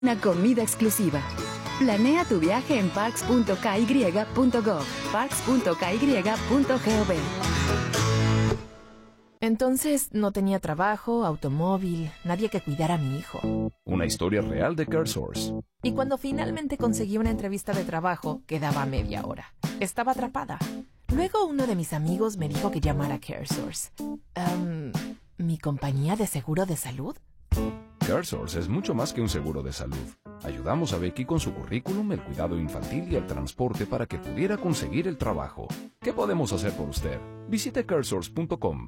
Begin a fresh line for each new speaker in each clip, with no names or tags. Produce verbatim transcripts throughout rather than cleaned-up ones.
Una comida exclusiva. Planea tu viaje en parks punto k y punto gov, parks punto k y punto gov.
Entonces no tenía trabajo, automóvil, nadie que cuidara a mi hijo.
Una historia real de CareSource.
Y cuando finalmente conseguí una entrevista de trabajo, quedaba media hora. Estaba atrapada. Luego uno de mis amigos me dijo que llamara a CareSource. Um, ¿Mi compañía de seguro de salud?
CareSource es mucho más que un seguro de salud. Ayudamos a Becky con su currículum, el cuidado infantil y el transporte para que pudiera conseguir el trabajo. ¿Qué podemos hacer por usted? Visite caresource punto com.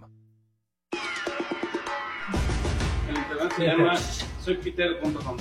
El internet se llama soy peter punto com.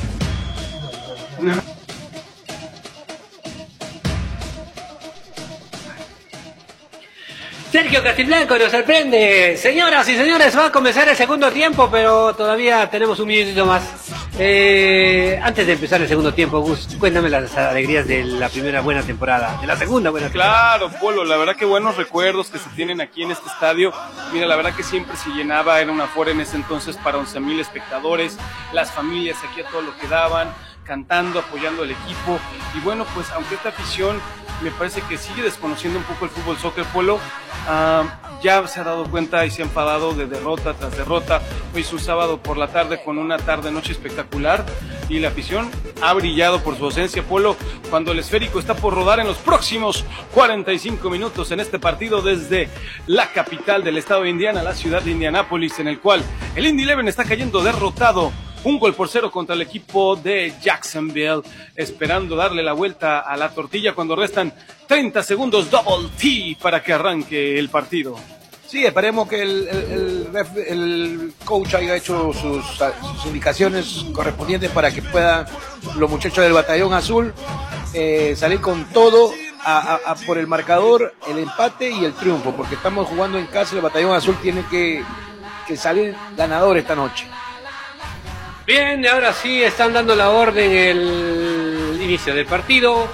Sergio Castiblanco nos sorprende. Señoras y señores, va a comenzar el segundo tiempo, pero todavía tenemos un minutito más. Eh, antes de empezar el segundo tiempo, Gus, cuéntame las alegrías de la primera buena temporada, de la segunda buena temporada.
Claro, Polo, la verdad que buenos recuerdos que se tienen aquí en este estadio. Mira, la verdad que siempre se llenaba, era un aforo en ese entonces para once mil espectadores, las familias aquí a todo lo que daban, cantando, apoyando al equipo. Y bueno, pues aunque esta afición me parece que sigue desconociendo un poco el fútbol soccer, Polo, uh, ya se ha dado cuenta y se ha enfadado de derrota tras derrota. Hoy es un sábado por la tarde con una tarde-noche espectacular y la afición ha brillado por su ausencia, Polo, cuando el esférico está por rodar en los próximos cuarenta y cinco minutos en este partido desde la capital del estado de Indiana, la ciudad de Indianápolis, en el cual el Indy Eleven está cayendo derrotado un gol por cero contra el equipo de Jacksonville, esperando darle la vuelta a la tortilla cuando restan treinta segundos double T para que arranque el partido.
Sí, esperemos que el, el, el, el coach haya hecho sus, sus indicaciones correspondientes para que puedan los muchachos del Batallón Azul eh, salir con todo a, a, a por el marcador, el empate y el triunfo, porque estamos jugando en casa y el Batallón Azul tiene que, que salir ganador esta noche.
Bien, ahora sí están dando la orden el inicio del partido.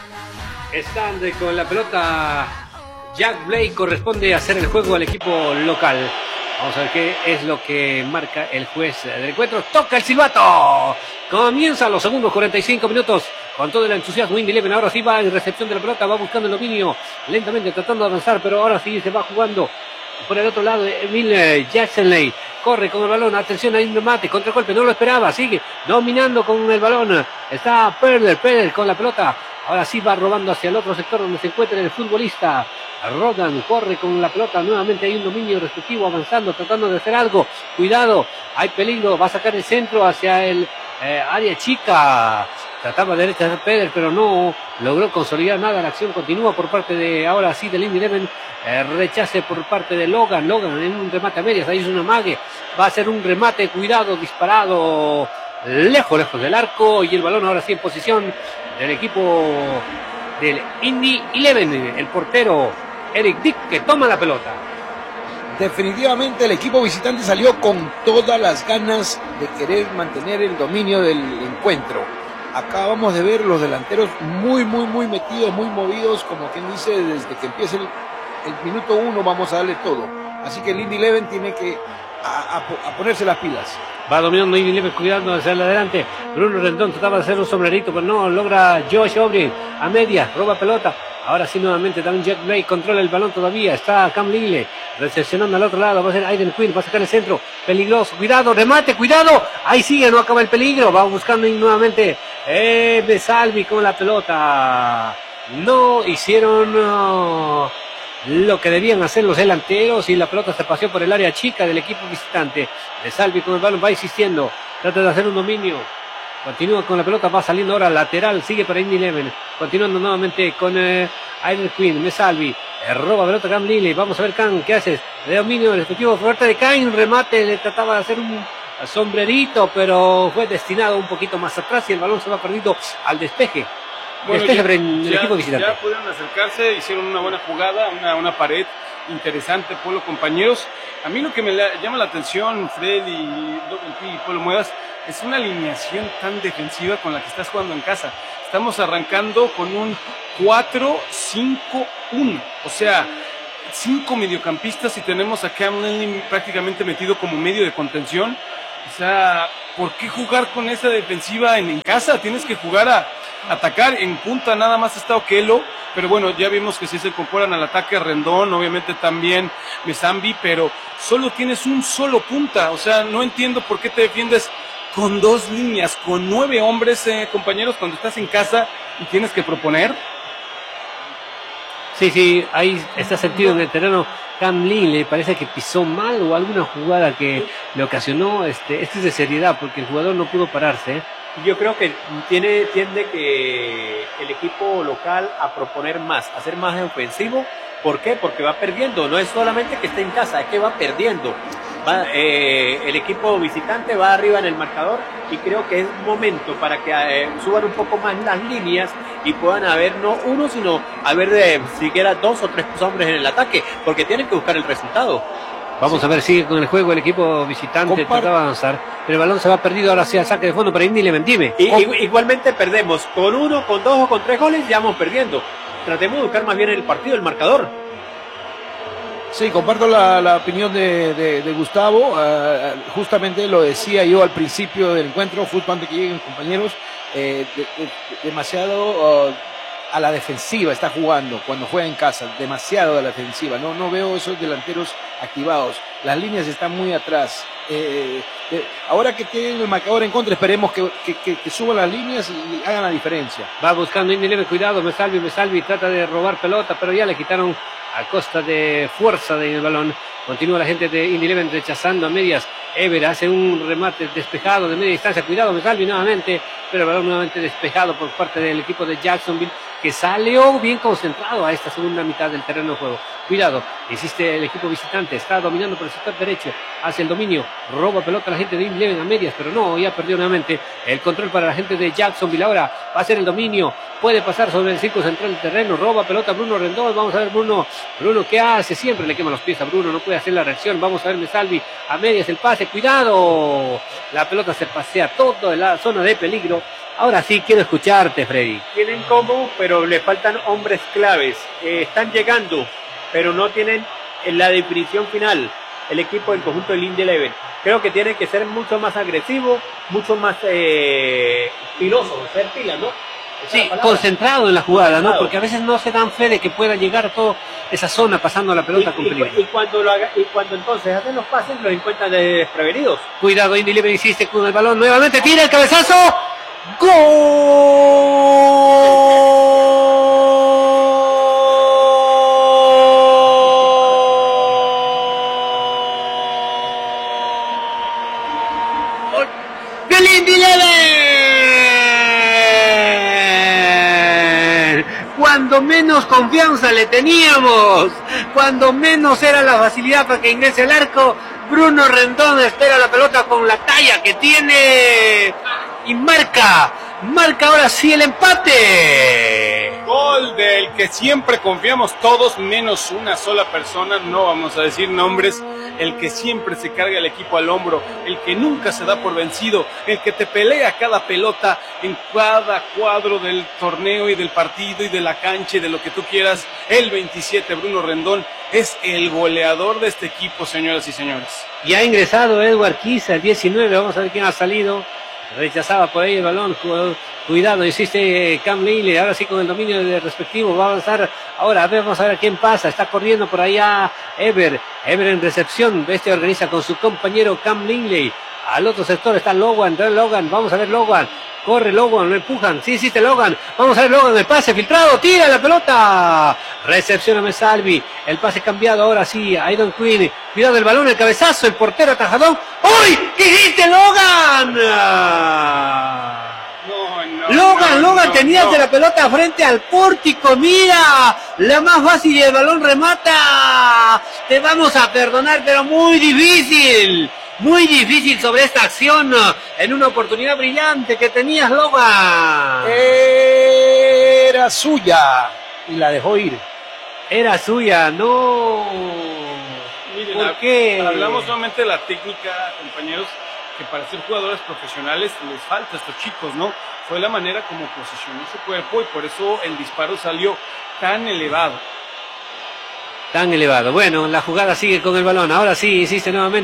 Están de, con la pelota Jack Blake, corresponde hacer el juego al equipo local. Vamos a ver qué es lo que marca el juez del encuentro. Toca el silbato. Comienza los segundos cuarenta y cinco minutos con todo el entusiasmo. Indy Eleven ahora sí va en recepción de la pelota, va buscando el dominio lentamente, tratando de avanzar, pero ahora sí se va jugando por el otro lado. Emil Jackson corre con el balón, atención, hay un remate, contragolpe, no lo esperaba, sigue dominando con el balón, está Perler, Perler con la pelota, ahora sí va robando hacia el otro sector donde se encuentra el futbolista Rodan, corre con la pelota, nuevamente hay un dominio respectivo, avanzando, tratando de hacer algo, cuidado, hay peligro, va a sacar el centro hacia el eh, área chica, trataba de derecha de Perler, pero no logró consolidar nada, la acción continúa por parte de, ahora sí, del Indy Eleven. Eh, rechace por parte de Logan, Logan en un remate a medias, ahí es una mague, va a ser un remate, cuidado, disparado lejos, lejos del arco, y el balón ahora sí en posición del equipo del Indy Eleven, el portero Eric Dick, que toma la pelota.
Definitivamente el equipo visitante salió con todas las ganas de querer mantener el dominio del encuentro. Acabamos de ver los delanteros muy, muy, muy metidos, muy movidos, como quien dice, desde que empieza el el minuto uno vamos a darle todo. Así que el Indy Eleven tiene que a, a, a ponerse las pilas.
Va dominando Indy Eleven, cuidando hacia adelante. Bruno Rendón trataba de hacer un sombrerito, pero no logra. Josh O'Brien a medias, roba pelota. Ahora sí nuevamente también Jack Blake controla el balón todavía. Está Cam Lingley recepcionando al otro lado. Va a ser Aiden Quinn, va a sacar el centro. Peligroso, cuidado, remate, cuidado. Ahí sigue, no acaba el peligro. Va buscando nuevamente eh, de Salvi con la pelota. No hicieron no, lo que debían hacer los delanteros y la pelota se paseó por el área chica del equipo visitante. De Salvi con el balón, va insistiendo, trata de hacer un dominio, continúa con la pelota, va saliendo ahora lateral, sigue para Indy Eleven, continuando nuevamente con eh, Aiden Quinn, de Salvi, eh, roba pelota Cam Lingley, vamos a ver Cam, ¿qué haces? De dominio del efectivo fuerte de Cain, remate, le trataba de hacer un sombrerito, pero fue destinado un poquito más atrás y el balón se va perdido al despeje.
Bueno,
ya,
el
ya,
equipo visitante. Ya pudieron acercarse, hicieron una buena jugada, una, una pared interesante, Polo, compañeros. A mí lo que me la, llama la atención, Fred y, y Polo Muevas, es una alineación tan defensiva con la que estás jugando en casa. Estamos arrancando con un cuatro cinco uno, o sea, cinco mediocampistas y tenemos a Cam Lingley prácticamente metido como medio de contención. O sea, ¿por qué jugar con esa defensiva en, en casa? Tienes que jugar a, a atacar. En punta nada más está Okello, pero bueno, ya vimos que sí se incorporan al ataque Rendón, obviamente también Mesambi, pero solo tienes un solo punta. O sea, no entiendo por qué te defiendes con dos líneas, con nueve hombres, eh, compañeros, cuando estás en casa y tienes que proponer.
Sí, sí, ahí está sentido en el terreno. Cam Lee le parece que pisó mal o alguna jugada que le ocasionó. Este, este es de seriedad porque el jugador no pudo pararse, ¿eh?
Yo creo que tiene, tiende que el equipo local a proponer más, a ser más ofensivo. ¿Por qué? Porque va perdiendo. No es solamente que esté en casa, es que va perdiendo. Va, eh, el equipo visitante va arriba en el marcador y creo que es momento para que eh, suban un poco más las líneas y puedan haber no uno, sino haber de siquiera dos o tres hombres en el ataque, porque tienen que buscar el resultado.
Vamos sí. a ver, sigue con el juego el equipo visitante, trata de avanzar, pero el balón se va perdido, ahora sí al saque de fondo para Indy Leven, dime.
Y, oh. Igualmente perdemos, con uno, con dos o con tres goles ya vamos perdiendo. Tratemos de buscar más bien el partido, el marcador.
Sí, comparto la, la opinión de, de, de Gustavo, uh, justamente lo decía yo al principio del encuentro, justo antes que lleguen compañeros, eh, de, de, demasiado uh, a la defensiva está jugando cuando juega en casa, demasiado a la defensiva, no, no veo esos delanteros activados, las líneas están muy atrás. Eh, eh, ahora que tienen el marcador en contra, esperemos que, que, que, que suban las líneas y hagan la diferencia.
Va buscando Indy Leven, cuidado, Mesalvi, Mesalvi trata de robar pelota, pero ya le quitaron a costa de fuerza del balón. Continúa la gente de Indy Leven rechazando a medias. Ever hace un remate despejado de media distancia. Cuidado, Mesalvi nuevamente, pero el balón nuevamente despejado por parte del equipo de Jacksonville, que salió bien concentrado a esta segunda mitad del terreno de juego. Cuidado, insiste el equipo visitante, está dominando por el sector derecho, hace el dominio, roba pelota a la gente de Indy Leven a medias, pero no, ya perdió nuevamente el control para la gente de Jacksonville. Ahora va a ser el dominio, puede pasar sobre el círculo central del terreno, roba pelota Bruno Rendón. Vamos a ver Bruno, Bruno qué hace, siempre le quema los pies a Bruno, no puede hacer la reacción. Vamos a ver Mesalvi a medias, el pase, cuidado, la pelota se pasea toda la zona de peligro. Ahora sí quiero escucharte, Freddy.
Tienen como, pero le faltan hombres claves. Eh, están llegando, pero no tienen la definición final. El equipo del conjunto del Indy Leven. Creo que tiene que ser mucho más agresivo, mucho más eh, piloso, ser pila, ¿no?
Sí, concentrado en la jugada, ¿no? Porque a veces no se dan fe de que pueda llegar a toda esa zona pasando la pelota
y,
con peligro.
Y, y, cuando lo haga, y cuando entonces hacen los pases, los encuentran desprevenidos.
Cuidado, Indy Leven insiste con el balón, nuevamente tira el cabezazo. ¡Gol! ¡Del Indy Leven! Cuando menos confianza le teníamos, cuando menos era la facilidad para que ingrese al arco, Bruno Rendón espera la pelota con la talla que tiene y marca, marca ahora sí el empate.
Gol del que siempre confiamos todos, menos una sola persona, no vamos a decir nombres, el que siempre se carga el equipo al hombro, el que nunca se da por vencido, el que te pelea cada pelota en cada cuadro del torneo y del partido y de la cancha y de lo que tú quieras. El veintisiete, Bruno Rendón, es el goleador de este equipo, señoras y señores.
Y ha ingresado Edward Quiza, el diecinueve, vamos a ver quién ha salido. Rechazaba por ahí el balón, cuidado, insiste Cam Lille, ahora sí con el dominio del respectivo, va a avanzar, ahora a ver, vamos a ver a quién pasa, está corriendo por allá Ever, Ever en recepción, este organiza con su compañero Cam Lille, al otro sector está Logan, Logan, vamos a ver Logan, corre Logan, lo empujan, sí insiste Logan, vamos a ver Logan, el pase filtrado, tira la pelota, recepciona Mesalvi, el pase cambiado, ahora sí, Aidan Quinn, cuidado el balón, el cabezazo, el portero atajadón, ¡uy! ¿Qué hiciste Logan?
No, no,
Logan,
no,
Logan,
no,
tenías
no.
de la pelota frente al pórtico, mira, la más fácil y el balón remata, te vamos a perdonar, pero muy difícil, muy difícil sobre esta acción, en una oportunidad brillante que tenías, Logan.
Era suya y la dejó ir.
Era suya, no.
Miren,
¿Por qué?
Hablamos nuevamente de la técnica, compañeros, que para ser jugadores profesionales les falta a estos chicos, ¿no? Fue la manera como posicionó su cuerpo y por eso el disparo salió tan elevado.
Tan elevado. Bueno, la jugada sigue con el balón. Ahora sí, insiste nuevamente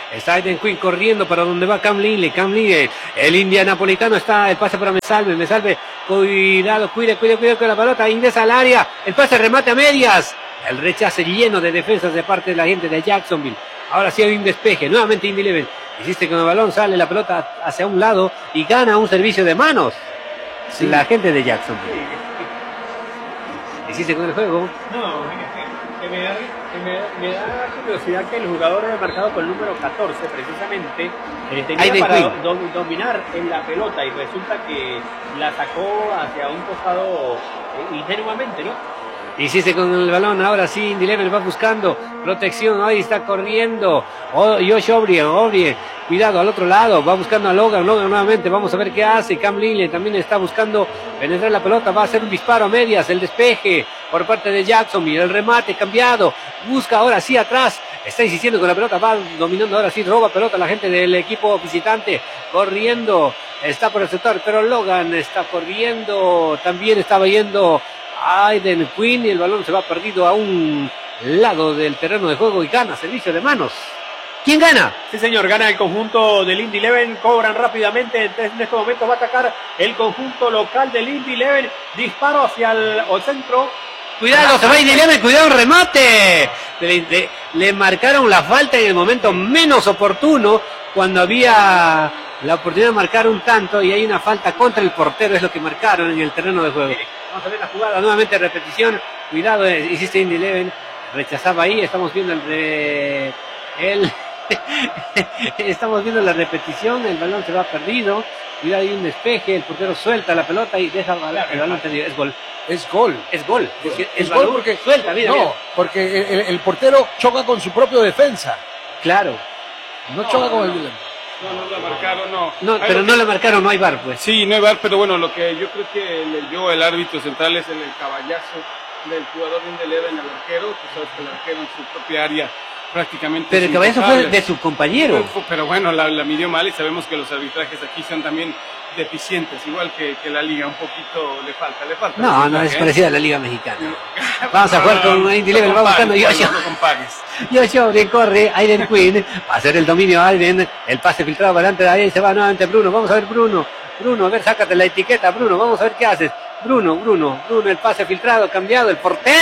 Está Aiden Quinn corriendo para donde va Cam Linley. Cam Linley, el indianapolitano está, el pase para Mesalve. Mesalve, cuidado, cuide, cuide, cuide con la pelota. Ingresa al área. El pase remate a medias. El rechace lleno de defensas de parte de la gente de Jacksonville. Ahora sí hay un despeje. Nuevamente Indy Eleven. Insiste con el balón, sale la pelota hacia un lado y gana un servicio de manos. Sí. La gente de Jacksonville. Insiste con el juego.
No, que me da, que me, da, me da curiosidad que el jugador haya marcado con el número catorce, precisamente, eh, tenía para do, do, dominar en la pelota y resulta que la sacó hacia un costado eh, ingenuamente, ¿no?
Insiste con el balón, ahora sí, Indy Eleven va buscando protección, ahí está corriendo, oh, Josh O'Brien, O'Brien, cuidado al otro lado, va buscando a Logan, Logan nuevamente, vamos a ver qué hace, Cam Linley también está buscando penetrar la pelota, va a hacer un disparo a medias, el despeje por parte de Jacksonville, el remate cambiado, busca ahora sí atrás, está insistiendo con la pelota, va dominando ahora sí, roba pelota la gente del equipo visitante, corriendo, está por el sector, pero Logan está corriendo, también estaba yendo Aiden Quinn y el balón se va perdido a un lado del terreno de juego y gana servicio de manos. ¿Quién gana?
Sí, señor, gana el conjunto del Indy Eleven, cobran rápidamente, entonces en este momento va a atacar el conjunto local del Indy Eleven, disparo hacia el, el centro.
Cuidado, se va Indy Eleven, cuidado, un remate. Le, le, le marcaron la falta en el momento menos oportuno, cuando había la oportunidad de marcar un tanto y hay una falta contra el portero, es lo que marcaron en el terreno de juego. Vamos a ver la jugada, nuevamente repetición, cuidado, hiciste Indy Eleven, rechazaba ahí, estamos viendo el de el estamos viendo la repetición, el balón se va perdido, cuidado, hay un despeje, el portero suelta la pelota y deja el balón, el balón perdido, es gol.
Es gol.
Es gol.
Porque es gol porque
suelta, mira,
no,
mira.
porque el, el portero choca con su propio defensa.
Claro.
No, no choca no, con el
no. No, no la marcaron, no.
No, hay pero no que... la marcaron, no hay V A R, pues.
Sí, no hay V A R, pero bueno, lo que yo creo que leyó el árbitro central es el, el caballazo del jugador de Indy Eleven al arquero. Tú sabes que el arquero en su propia área prácticamente...
Pero el caballazo fue de su compañero.
Pero, pero bueno, la, la midió mal y sabemos que los arbitrajes aquí son también deficientes, igual que, que la liga, un poquito le falta, le falta.
No, no es parecida a la liga mexicana. Vamos a jugar con Indy Eleven, va buscando Josh.
No compares.
Josh O'Brien corre, Aiden Quinn, va a hacer el dominio a Aiden, el pase filtrado para adelante de ahí, se va nuevamente Bruno, vamos a ver Bruno, Bruno, a ver, sácate la etiqueta, Bruno, vamos a ver qué haces. Bruno, Bruno, Bruno, el pase filtrado, cambiado, el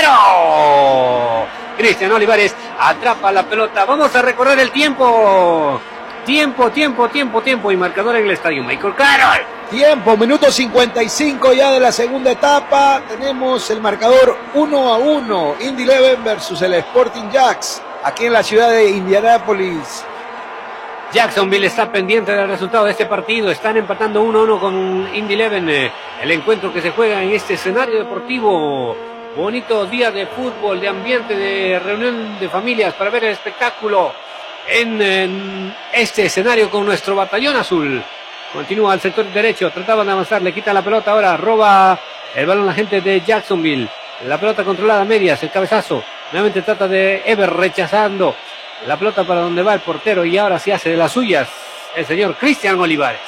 portero. Cristian Olivares atrapa la pelota, vamos a recorrer el tiempo. Tiempo, tiempo, tiempo, tiempo y marcador en el estadio Michael Carroll.
Tiempo, minuto cincuenta y cinco ya de la segunda etapa. Tenemos el marcador uno a uno. Indy Eleven versus el Sporting Jacks, aquí en la ciudad de Indianápolis.
Jacksonville está pendiente del resultado de este partido. Están empatando uno a uno con Indy Eleven. El encuentro que se juega en este escenario deportivo. Bonito día de fútbol, de ambiente, de reunión de familias para ver el espectáculo. En, en este escenario con nuestro batallón azul. Continúa al sector derecho, trataban de avanzar, le quita la pelota ahora, roba el balón la gente de Jacksonville. La pelota controlada a medias, el cabezazo. Nuevamente trata de Ever rechazando la pelota para donde va el portero y ahora sí hace de las suyas el señor Cristian Olivares.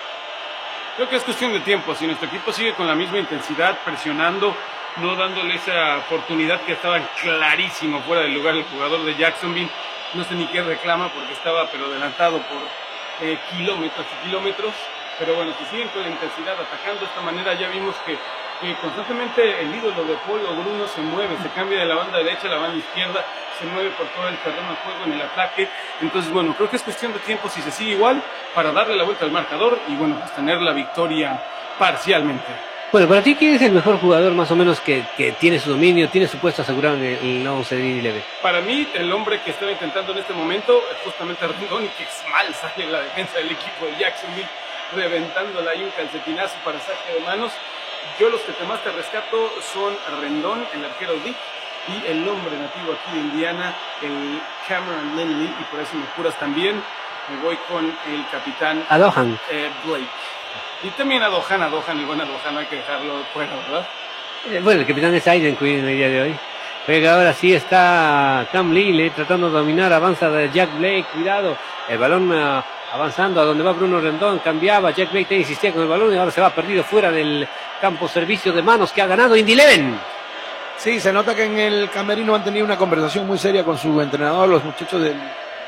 Creo que es cuestión de tiempo, si nuestro equipo sigue con la misma intensidad, presionando, no dándole esa oportunidad que estaba clarísimo fuera del lugar el jugador de Jacksonville. No sé ni qué reclama porque estaba pero adelantado por eh, kilómetros y kilómetros. Pero bueno, si siguen con la intensidad atacando de esta manera, ya vimos que, que constantemente el ídolo de Polo Bruno se mueve, se cambia de la banda derecha a la banda izquierda, se mueve por todo el terreno de juego en el ataque. Entonces bueno, creo que es cuestión de tiempo si se sigue igual para darle la vuelta al marcador y bueno, pues tener la victoria parcialmente.
Bueno, para ti, ¿quién es el mejor jugador más o menos que, que tiene su dominio, tiene su puesto asegurado en el, el once de Indy Eleven?
Para mí, el hombre que estaba intentando en este momento es justamente Rendón y que mal sale la defensa del equipo de Jacksonville, reventándola ahí un calcetinazo para saque de manos. Yo los que te más te rescato son Rendón, el arquero Dick, y el hombre nativo aquí de Indiana, el Cameron Linley, y por eso me curas también. Me voy con el capitán
Adohan.
Eh, Blake. Y también a Dohan, a Dohan, el buen Dohan, no hay que dejarlo fuera, ¿verdad?
Eh, bueno, el capitán es Aiden Quinn en el día de hoy. Juega ahora sí está Cam Linley tratando de dominar, avanza de Jack Blake, cuidado. El balón uh, avanzando a donde va Bruno Rendón, cambiaba, Jack Blake te insistía con el balón y ahora se va perdido fuera del campo, servicio de manos que ha ganado Indy Eleven.
Sí, se nota que en el camerino han tenido una conversación muy seria con su entrenador, los muchachos del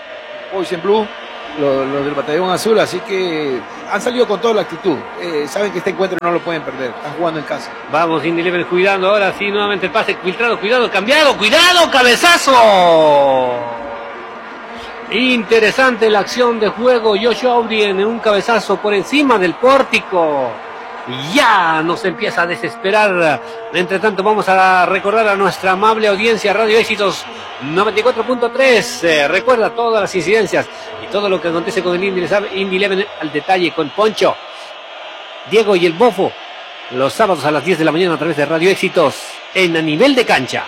Boys in Blue, los, los del Batallón Azul, así que han salido con toda la actitud. Eh, saben que este encuentro no lo pueden perder, están jugando en casa.
Vamos, Indy Eleven cuidando, ahora sí, nuevamente el pase filtrado, cuidado, cambiado, cuidado, cabezazo. Interesante la acción de juego, Josh O'Brien en un cabezazo por encima del pórtico. Ya nos empieza a desesperar. Entre tanto vamos a recordar a nuestra amable audiencia Radio Éxitos noventa y cuatro punto tres. Eh, recuerda todas las incidencias y todo lo que acontece con el Indy Eleven al detalle con Poncho, Diego y el Bofo los sábados a las diez de la mañana a través de Radio Éxitos en A Nivel de Cancha.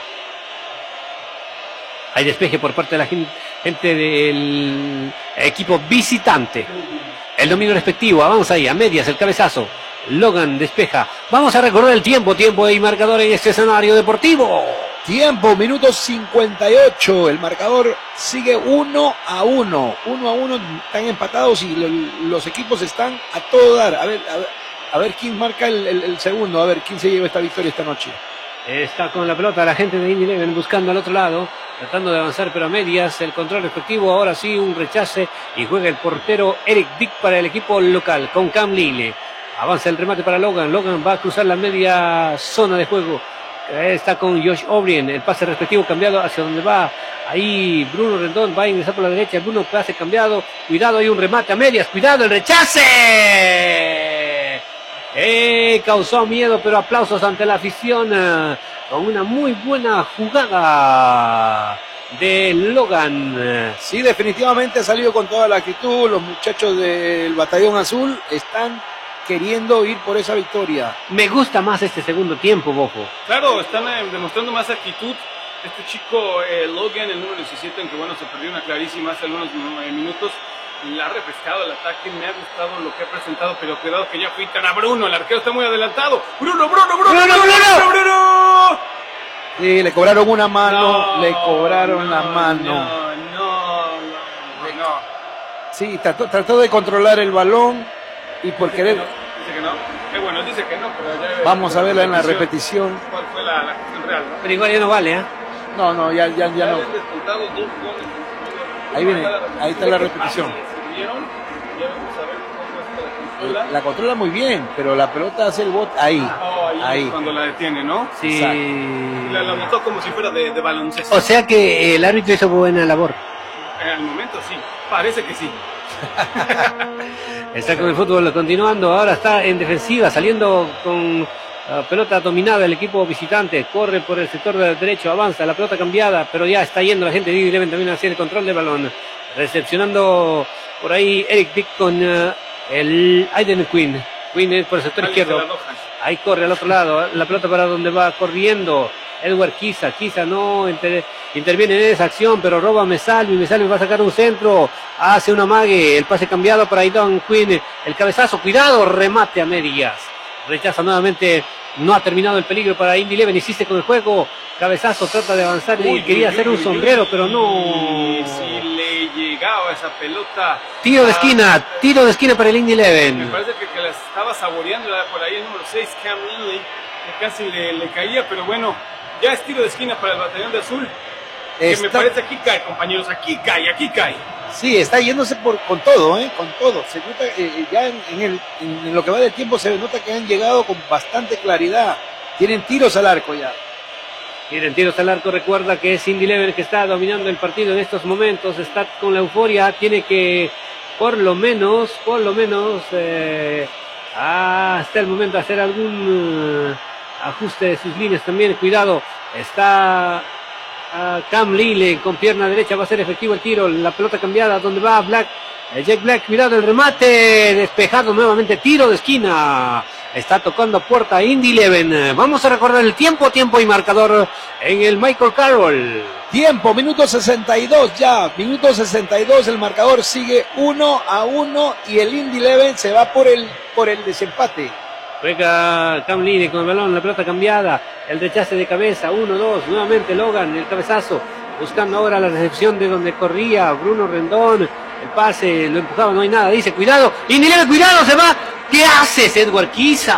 Hay despeje por parte de la gente, gente del equipo visitante. El dominio respectivo, avanza ahí a medias el cabezazo. Logan despeja. Vamos a recordar el tiempo, tiempo y marcador en este escenario deportivo.
Tiempo, minuto cincuenta y ocho. El marcador sigue uno a uno. Uno a uno, están empatados y lo, los equipos están a todo dar. A ver, a ver, a ver quién marca el, el, el segundo. A ver quién se lleva esta victoria esta noche.
Está con la pelota la gente de Indy Eleven buscando al otro lado, tratando de avanzar pero a medias. El control respectivo, ahora sí un rechace y juega el portero Eric Dick para el equipo local con Cam Lille. Avanza el remate para Logan. Logan va a cruzar la media zona de juego. Está con Josh O'Brien. El pase respectivo cambiado hacia donde va. Ahí Bruno Rendón va a ingresar por la derecha. Bruno, pase cambiado. Cuidado, hay un remate a medias. Cuidado, el rechace. Eh, causó miedo, pero aplausos ante la afición. Con una muy buena jugada de Logan.
Sí, definitivamente ha salido con toda la actitud. Los muchachos del Batallón Azul están queriendo ir por esa victoria.
Me gusta más este segundo tiempo, Bofo.
Claro, están eh, demostrando más actitud. Este chico eh, Logan, el número diecisiete, aunque bueno, se perdió una clarísima hace algunos eh, minutos, la ha refrescado el ataque, me ha gustado lo que ha presentado, pero cuidado que ya filtran a Bruno, el arquero está muy adelantado. Bruno, Bruno, Bruno, Bruno, Bruno, Bruno, Bruno, Bruno.
Sí, le cobraron una mano,
No,
le cobraron
no,
la mano.
No, no, no, no.
Sí, trató, trató de controlar el balón y por
Dice
querer...
que no, dice que no. Eh, bueno, él dice que no, pero ya...
Vamos a verla en la repetición.
¿Cuál fue la, la cuestión real? ¿No?
Pero igual ya no vale, ¿eh?
No, no, ya, ya, ya no.
le han descontado dos goles.
Ahí viene, ahí está la repetición. La controla muy bien, pero la pelota hace el bot ahí.
Oh, ahí,
ahí.
Cuando la detiene, ¿no?
Sí.
La, la notó como si fuera de, de baloncesto.
O sea que el árbitro hizo buena labor.
En el momento sí, parece que sí.
Está con el fútbol continuando, ahora está en defensiva, saliendo con uh, pelota dominada el equipo visitante, corre por el sector derecho, avanza, la pelota cambiada, pero ya está yendo la gente de Indy Eleven también hacia el control del balón, recepcionando por ahí Eric Dick con uh, el Aiden Quinn, Quinn es por el sector izquierdo, ahí corre al otro lado, la pelota para donde va corriendo Edward Kiza, Kiza no inter, interviene en esa acción, pero roba Mesalvi, Mesalvi va a sacar un centro, hace una mague, el pase cambiado para Aidan Quinn, el cabezazo, cuidado, remate a medias, rechaza nuevamente, no ha terminado el peligro para Indy Eleven, insiste con el juego, cabezazo, trata de avanzar y
uy,
quería
uy,
hacer
uy,
un
uy,
sombrero,
uy,
pero no.
Si le llegaba esa pelota.
Tiro de esquina, tiro de esquina para el Indy
Me
Eleven.
parece que, que la estaba saboreando por ahí el número seis, Cam Lille, que casi le, le caía, pero bueno, ya es tiro de esquina para el Batallón de Azul. Que
Está...
me parece aquí cae, compañeros, aquí cae, aquí cae.
Sí, está yéndose por, con todo, ¿eh? Con todo. Se nota, eh, ya en, en, el, en lo que va del tiempo se nota que han llegado con bastante claridad. Tienen tiros al arco ya.
Tienen tiros al arco, recuerda que es Indy Eleven que está dominando el partido en estos momentos, está con la euforia, tiene que por lo menos, por lo menos, eh, hasta el momento hacer algún uh, ajuste de sus líneas también, cuidado, está uh, Cam Lille con pierna derecha, va a ser efectivo el tiro, la pelota cambiada, donde va Black, eh, Jack Black, cuidado el remate, despejado nuevamente, tiro de esquina. Está tocando puerta Indy Eleven. Vamos a recordar el tiempo, tiempo y marcador en el Michael Carroll.
Tiempo, minuto sesenta y dos ya. Minuto sesenta y dos, el marcador sigue uno a uno y el Indy Eleven se va por el, por el desempate.
Juega Cam Lille con el balón, la pelota cambiada. El rechace de cabeza, uno dos. Nuevamente Logan, el cabezazo. Buscando ahora la recepción de donde corría Bruno Rendón. El pase, lo empujaba, no hay nada. Dice, cuidado. Indy Eleven, cuidado, se va. ¿Qué haces, Edward Kiza?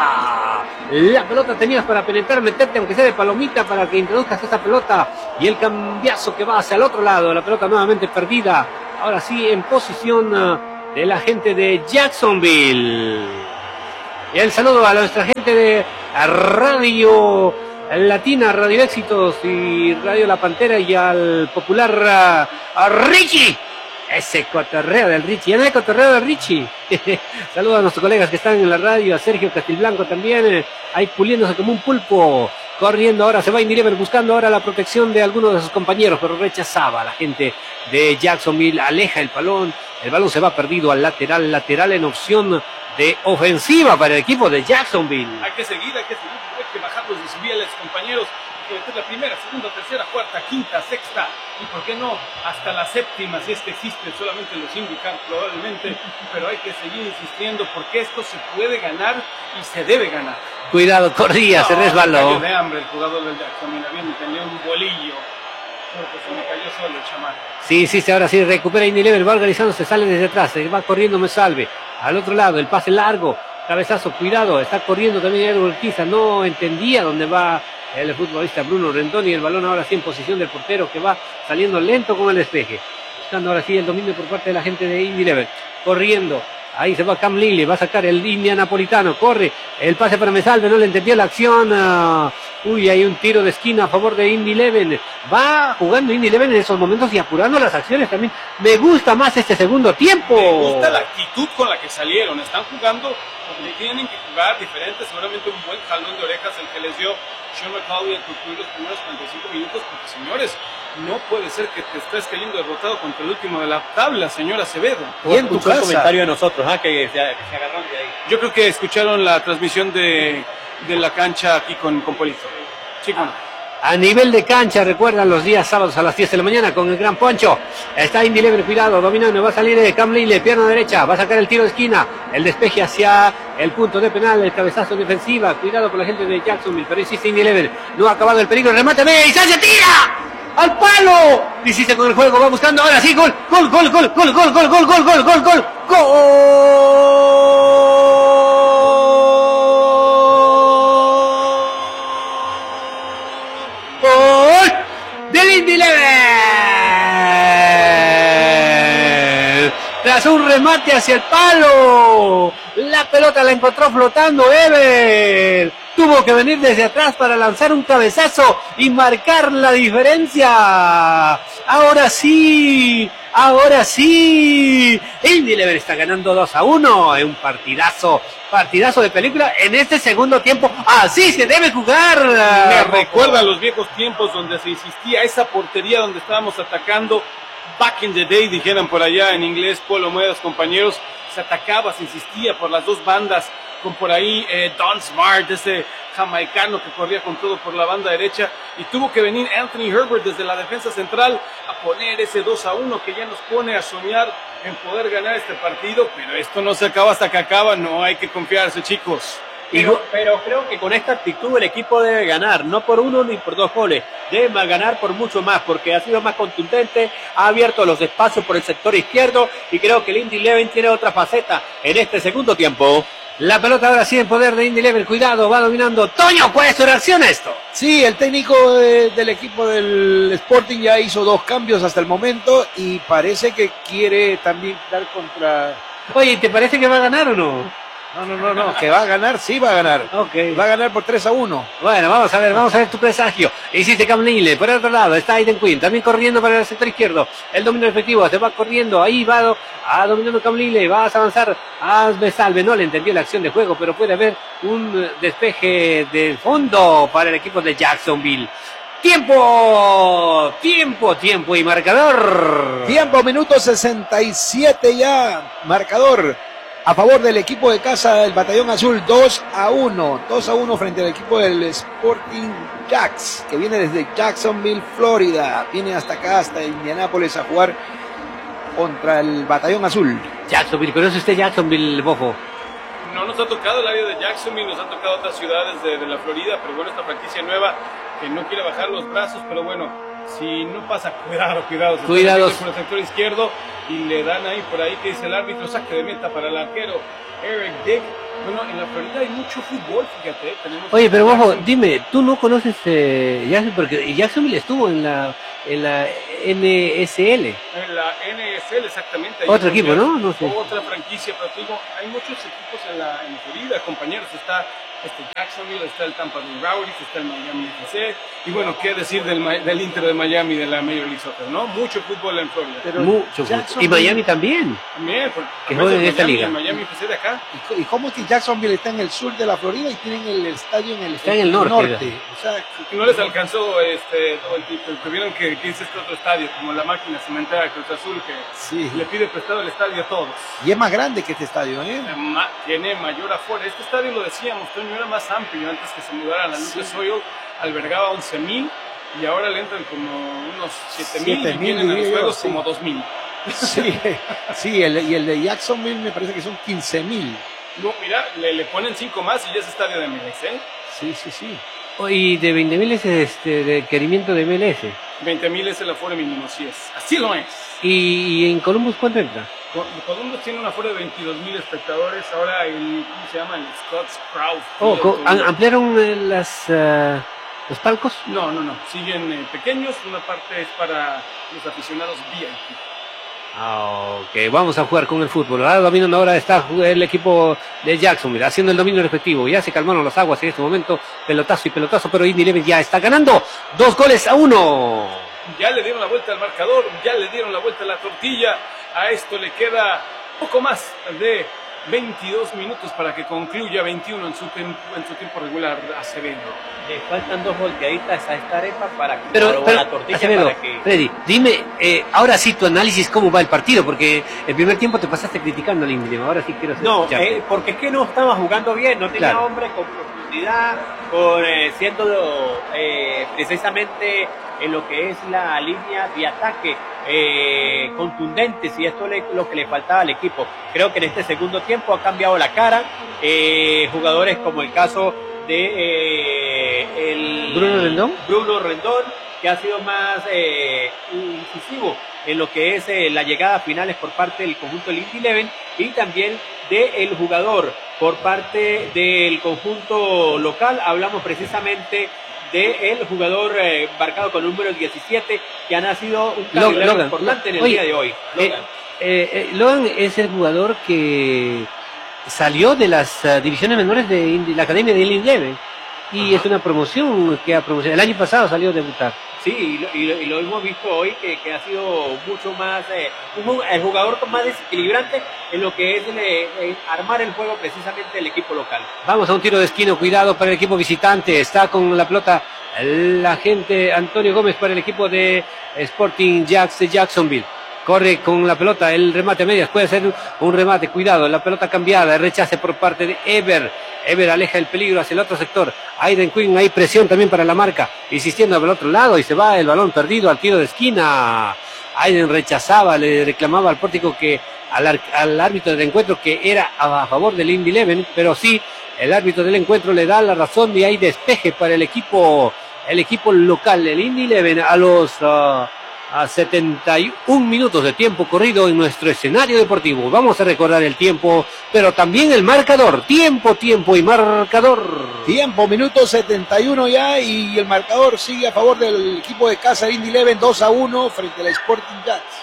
La pelota tenías para penetrar, meterte aunque sea de palomita para que introduzcas esa pelota. Y el cambiazo que va hacia el otro lado. La pelota nuevamente perdida ahora sí en posición uh, de la gente de Jacksonville. Y el saludo a nuestra gente de Radio Latina, Radio Éxitos y Radio La Pantera, y al popular uh, a Richie. Ese cotorreo del Richie, ¿no? El cotorreo del Richie. Saludos a nuestros colegas que están en la radio, a Sergio Castilblanco también, eh, ahí puliéndose como un pulpo, corriendo. Ahora se va Indy Lever buscando ahora la protección de algunos de sus compañeros, pero rechazaba la gente de Jacksonville, aleja el balón, el balón se va perdido al lateral, lateral en opción de ofensiva para el equipo de Jacksonville.
Hay que seguir, hay que seguir, hay que bajar los decibeles, compañeros. Hay que meter la primera, segunda, tercera, cuarta, quinta, sexta y por qué no hasta la séptima, si es que existe, solamente los indicar probablemente, pero hay que seguir insistiendo porque esto se puede ganar y se debe ganar.
Cuidado, corría, no, se resbaló.
Se cayó de hambre el jugador del Jacksonville, bien, tenía un bolillo, porque se me cayó solo el chamán.
Sí, sí, ahora sí recupera Indy Lever, va organizando, se sale desde atrás, se va corriendo, me salve. Al otro lado, el pase largo, cabezazo, cuidado, está corriendo también Edward Urquiza, no entendía dónde va el futbolista Bruno Rendón, y el balón ahora sí en posición del portero que va saliendo lento con el despeje. Buscando ahora sí el dominio por parte de la gente de Indy Lever. Corriendo. Ahí se va Cam Lilly, va a sacar el indianapolitano, corre, el pase para Mesalve, no le entendió la acción. Uh, uy, hay un tiro de esquina a favor de Indy Lever. Va jugando Indy Lever en esos momentos y apurando las acciones también. Me gusta más este segundo tiempo.
Me gusta la actitud con la que salieron, están jugando como tienen que jugar diferente, seguramente un buen jalón de orejas el que les dio Sean McCauley al concluir los primeros cuarenta y cinco minutos, porque señores, no puede ser que te estés cayendo derrotado contra el último de la tabla, señor Acevedo.
Y en tu casa. comentario de nosotros, ¿ah? que, se, que se agarraron de ahí.
Yo creo que escucharon la transmisión de, de la cancha aquí con, con Polito. Sí, con...
A nivel de cancha, recuerdan los días sábados a las diez de la mañana con el Gran Poncho. Está Indy Lever, cuidado, dominando, va a salir de Cam Lilly, pierna derecha, va a sacar el tiro de esquina, el despeje hacia el punto de penal, el cabezazo defensiva, cuidado con la gente de Jacksonville, pero insiste Indy Lever, no ha acabado el peligro, remate, ve, y se tira al palo, insiste con el juego, va buscando, ahora sí, gol, gol, gol, gol, gol, gol, gol, gol, gol, gol, gol, gol, gol. Indy Lever, tras un remate hacia el palo, la pelota la encontró flotando Ever, tuvo que venir desde atrás para lanzar un cabezazo y marcar la diferencia. Ahora sí, ahora sí, Indy Lever está ganando dos a uno en un partidazo, partidazo de película en este segundo tiempo. Así se debe jugar.
Me recuerda a los viejos tiempos donde se insistía, esa portería donde estábamos atacando, back in the day, dijeran por allá en inglés, Polo Muedas, compañeros, se atacaba, se insistía por las dos bandas, con por ahí eh, Don Smart, ese jamaicano que corría con todo por la banda derecha, y tuvo que venir Anthony Herbert desde la defensa central a poner ese dos a uno que ya nos pone a soñar en poder ganar este partido, pero esto no se acaba hasta que acaba, no hay que confiarse, chicos.
Pero, pero creo que con esta actitud el equipo debe ganar, no por uno ni por dos goles, debe ganar por mucho más, porque ha sido más contundente, ha abierto los espacios por el sector izquierdo, y creo que el Indy Lever tiene otra faceta en este segundo tiempo.
La pelota ahora sí en poder de Indy Lever, cuidado, va dominando. Toño, ¿cuál es tu reacción a esto?
Sí, el técnico de, del equipo del Sporting ya hizo dos cambios hasta el momento y parece que quiere también dar contra...
Oye, ¿te parece que va a ganar o no?
No, no, no, no, que va a ganar, sí va a ganar.
Okay.
Va a ganar por tres a uno.
Bueno, vamos a ver, vamos a ver tu presagio. Hiciste Cam Lilly, por el otro lado está Aiden Quinn, también corriendo para el sector izquierdo. El dominio efectivo, se va corriendo, ahí va a dominando Cam Lilly, vas a avanzar a Mesalve, no le entendió la acción de juego, pero puede haber un despeje de fondo para el equipo de Jacksonville. Tiempo, tiempo, tiempo y marcador.
Tiempo, minuto sesenta y siete ya, marcador. A favor del equipo de casa, el Batallón Azul, dos a uno. dos a uno frente al equipo del Sporting Jacks, que viene desde Jacksonville, Florida. Viene hasta acá, hasta Indianápolis, a jugar contra el Batallón Azul.
Jacksonville, ¿conoce usted Jacksonville, Bofo?
No nos ha tocado el área de Jacksonville, nos ha tocado otras ciudades de, de la Florida, pero bueno, esta franquicia nueva que no quiere bajar los brazos, pero bueno, si no pasa, cuidado, cuidado. Se
Cuidados.
Por el sector izquierdo y le dan ahí por ahí que dice el árbitro, saque de meta para el arquero Eric Dick. Bueno, en la Florida hay mucho fútbol, fíjate. Tenemos
Oye, pero Bofo, dime, ¿tú no conoces eh, Jacksonville? Porque Jacksonville estuvo en la, en la N S L.
En la la N F L, exactamente.
Otro equipo, ¿no? No sé.
Otra franquicia, pero te digo, hay muchos equipos en la, en Florida, compañeros. Está este Jacksonville, está el Tampa Bay Rowdies, está el Miami F C, y bueno, qué decir del, del Inter de Miami, de la Major League Soccer, ¿no? Mucho fútbol en Florida.
Pero mucho fútbol. Y Miami también.
También, porque
que juegan en esta liga.
Miami F C de acá.
¿Y, ¿Y cómo es que Jacksonville está en el sur de la Florida y tienen el estadio en el,
está en el norte?
norte. O sea,
que no les alcanzó, este, tuvieron que, que irse a este otro estadio, como la máquina cementera Cruz Azul, que
sí.
le pide prestado el estadio a todos.
Y es más grande que este estadio, ¿eh?
Tiene mayor aforo. Este estadio, lo decíamos, Toño, era más amplio antes que se mudara a la Lucas sí. Oil, albergaba once mil y ahora le entran como unos siete mil y vienen a los juegos sí. como dos mil.
Sí, sí el, y el de Jacksonville me parece que son quince mil.
No, mira, le, le ponen cinco más y ya es estadio de M L S, ¿eh?
Sí, sí, sí.
Oh, y de veinte mil es este, de requerimiento de M L S.
veinte mil es el aforo mínimo, sí es. Así lo es.
¿Y, y en Columbus cuánto entra?
Columbus tiene un aforo de veintidós mil espectadores, ahora el, ¿cómo se llama? El Scott's Crowd.
Oh, ¿ampliaron eh, las, uh, los palcos?
No, no, no, siguen eh, pequeños, una parte es para los aficionados V I P.
Ah, ok, vamos a jugar con el fútbol. Ahora dominando, ahora está el equipo de Jacksonville haciendo el dominio respectivo. Ya se calmaron las aguas en este momento, pelotazo y pelotazo, pero Indy Eleven ya está ganando dos goles a uno.
Ya le dieron la vuelta al marcador, ya le dieron la vuelta a la tortilla. A esto le queda poco más de veintidós minutos para que concluya veintiuno en su, tiempo, en su tiempo regular Acevedo.
Le faltan dos volteaditas a esta arepa para que
pero, pero,
la tortilla
Acevedo,
para que...
Freddy, dime, eh, ahora sí tu análisis cómo va el partido, porque el primer tiempo te pasaste criticando al Indy, ahora sí quiero
No, eh, porque es que no estaba jugando bien, no tenía
claro.
hombre con profundidad, con, eh, siendo eh, precisamente en lo que es la línea de ataque eh, contundentes, y esto es lo que le faltaba al equipo. Creo que en este segundo tiempo ha cambiado la cara, eh, jugadores como el caso de eh, el
Bruno Rendón,
Bruno Rendón, que ha sido más eh, incisivo en lo que es eh, la llegada a finales por parte del conjunto del Indy Eleven, y también del jugador por parte del conjunto local. Hablamos precisamente del jugador eh, marcado con el número diecisiete, que ha nacido un cambio
Logan,
importante en el
oye,
día de hoy. Logan.
Eh, eh, eh, Logan es el jugador que salió de las uh, divisiones menores de Indy, la academia de Indy Eleven, y ajá, es una promoción que ha promocionado. El año pasado salió a debutar.
Sí, y lo, y lo, y lo hemos visto hoy, que, que ha sido mucho más, eh, un, el jugador más desequilibrante en lo que es eh, eh, armar el juego precisamente del equipo local.
Vamos a un tiro de esquina, cuidado para el equipo visitante, está con la pelota el agente Antonio Gómez para el equipo de Sporting Jacks de Jacksonville. Corre con la pelota, el remate a medias, puede ser un remate, cuidado, la pelota cambiada, el rechace por parte de Ever. Ever aleja el peligro hacia el otro sector. Aiden Quinn, hay presión también para la marca, insistiendo al otro lado, y se va el balón perdido al tiro de esquina. Aiden rechazaba, le reclamaba al pórtico que al, al árbitro del encuentro que era a favor del Indy Eleven, pero sí, el árbitro del encuentro le da la razón y hay despeje para el equipo, el equipo local, el Indy Eleven, a los... Uh, a setenta y un minutos de tiempo corrido en nuestro escenario deportivo. Vamos a recordar el tiempo, pero también el marcador. Tiempo, tiempo y marcador.
Tiempo, minuto setenta y uno ya, y el marcador sigue a favor del equipo de casa Indy Eleven, dos a uno frente al Sporting Jacks.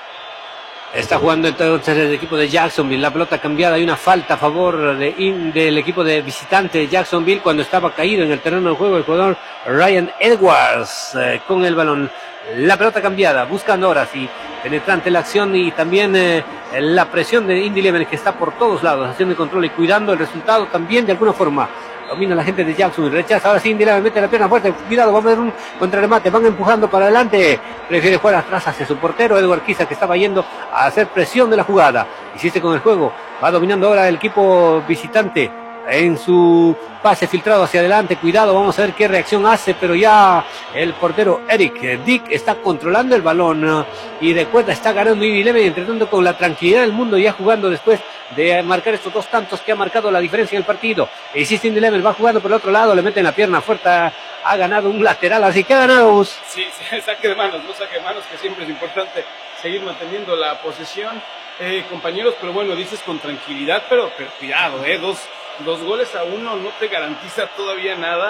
Está jugando entonces el equipo de Jacksonville, la pelota cambiada, hay una falta a favor de in, del equipo de visitante de Jacksonville cuando estaba caído en el terreno de juego el jugador Ryan Edwards eh, con el balón. La pelota cambiada, buscando ahora sí, penetrante la acción y también eh, la presión de Indy Eleven, que está por todos lados, haciendo el control y cuidando el resultado también de alguna forma. Domina la gente de Jackson, rechaza, ahora sí Indy Eleven mete la pierna fuerte, cuidado, va a haber un contrarremate, van empujando para adelante, prefiere jugar atrás hacia su portero, Edward Quizá, que estaba yendo a hacer presión de la jugada, insiste con el juego, va dominando ahora el equipo visitante, en su pase filtrado hacia adelante, cuidado, vamos a ver qué reacción hace, pero ya el portero Eric Dick está controlando el balón y de cuenta está ganando Indy Eleven, entrenando con la tranquilidad del mundo, ya jugando después de marcar estos dos tantos que ha marcado la diferencia en el partido. Existe Indy Eleven, va jugando por el otro lado, le meten la pierna fuerte, ha ganado un lateral, así que ha ganado.
Sí, sí, saque de manos, no saque de manos, que siempre es importante seguir manteniendo la posesión, eh, compañeros, pero bueno, dices con tranquilidad, pero, pero cuidado, eh, dos Dos goles a uno no te garantiza todavía nada.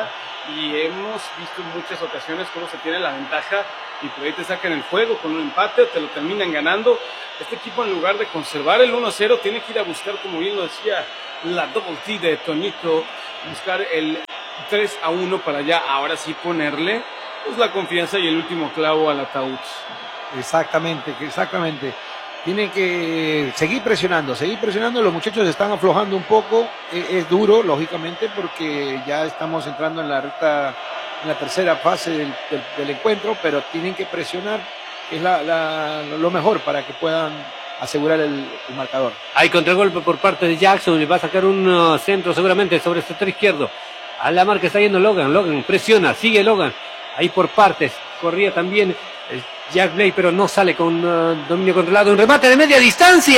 y hemos visto en muchas ocasiones cómo se tiene la ventaja y por ahí te sacan el juego con un empate o te lo terminan ganando. Este equipo, en lugar de conservar el uno a cero, tiene que ir a buscar, como bien lo decía la Double T de Toñito, buscar el tres a uno para ya ahora sí ponerle pues la confianza y el último clavo al ataúd.
Exactamente, exactamente. Tienen que seguir presionando, seguir presionando. Los muchachos están aflojando un poco. Es, es duro, lógicamente, porque ya estamos entrando en la recta, en la tercera fase del, del, del encuentro, pero tienen que presionar, que es la, la, lo mejor para que puedan asegurar el, el marcador.
Hay contragolpe por parte de Jackson y va a sacar un uh, centro seguramente sobre el sector izquierdo. A la marca está yendo Logan. Logan presiona, sigue Logan. Ahí por partes. Corría también eh, Jack Blake, pero no sale con uh, dominio controlado. Un remate de media distancia.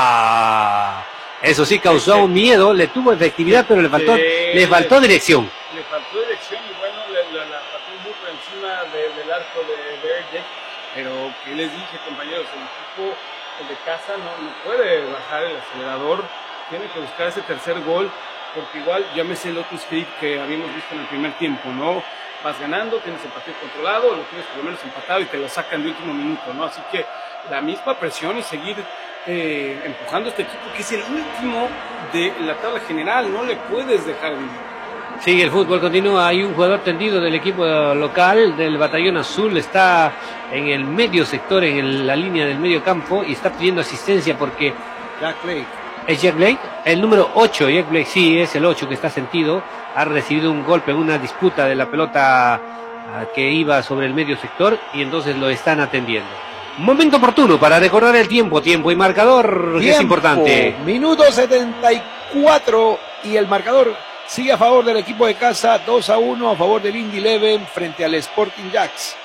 Eso sí causó un miedo. Le tuvo efectividad, pero le faltó,
le,
le faltó dirección.
Le faltó dirección y bueno, le, le, la pasó muy por encima de, del arco de Verde. Pero que les dije, compañeros, el equipo el de casa no, no puede bajar el acelerador. Tiene que buscar ese tercer gol, porque igual llámese el otro script que habíamos visto en el primer tiempo, ¿no? Vas ganando, tienes el partido controlado, lo tienes por lo menos empatado y te lo sacan de último minuto, ¿no? Así que la misma presión y seguir eh, empujando a este equipo, que es el último de la tabla general, no le puedes dejar vivir.
Sigue el fútbol, continúa. Hay un jugador tendido del equipo local, del batallón azul, está en el medio sector, en el, la línea del medio campo, y está pidiendo asistencia porque
Jack Blake.
¿Es Jack Blake? El número ocho, Jack Blake, sí, es el ocho que está sentido. Ha recibido un golpe en una disputa de la pelota uh, que iba sobre el medio sector y entonces lo están atendiendo. Momento oportuno para recordar el tiempo, tiempo y marcador,
Tiempo,
que es importante.
Minuto setenta y cuatro y el marcador sigue a favor del equipo de casa, dos a uno a favor del Indy Eleven frente al Sporting Jacks.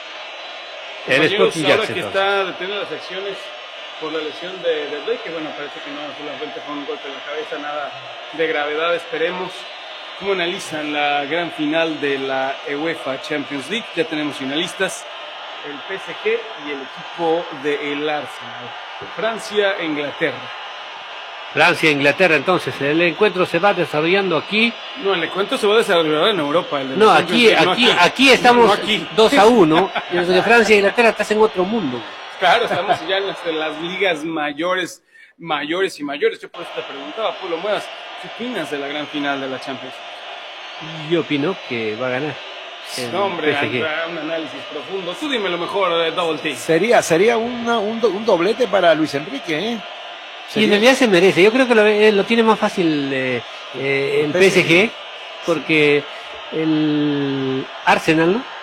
El Sporting Jacks.
Ahora que está deteniendo las acciones por la lesión de, de Blake, que bueno, parece que no solamente fue un golpe en la cabeza, nada de gravedad, esperemos. ¿Cómo analizan la gran final de la UEFA Champions League? Ya tenemos finalistas, el P S G y el equipo del Arsenal. Francia e Inglaterra.
Francia e Inglaterra, entonces, el encuentro se va desarrollando aquí.
No, el encuentro se va a desarrollar en Europa. El
no, aquí, aquí, no aquí, aquí estamos
no aquí.
dos a uno, y desde que Francia e Inglaterra estás en otro mundo.
Claro, estamos ya en las, en las ligas mayores, mayores y mayores. Yo por eso te preguntaba, Polo Muevas, ¿qué opinas de la gran final de la Champions?
Yo opino que va a ganar.
No, hombre, un análisis profundo. Tú dime lo mejor de Double T.
Sería, sería una, un, un doblete para Luis Enrique, ¿eh?
Y en realidad se merece. Yo creo que lo, eh, lo tiene más fácil eh, eh, el P S G, porque el Arsenal, ¿no?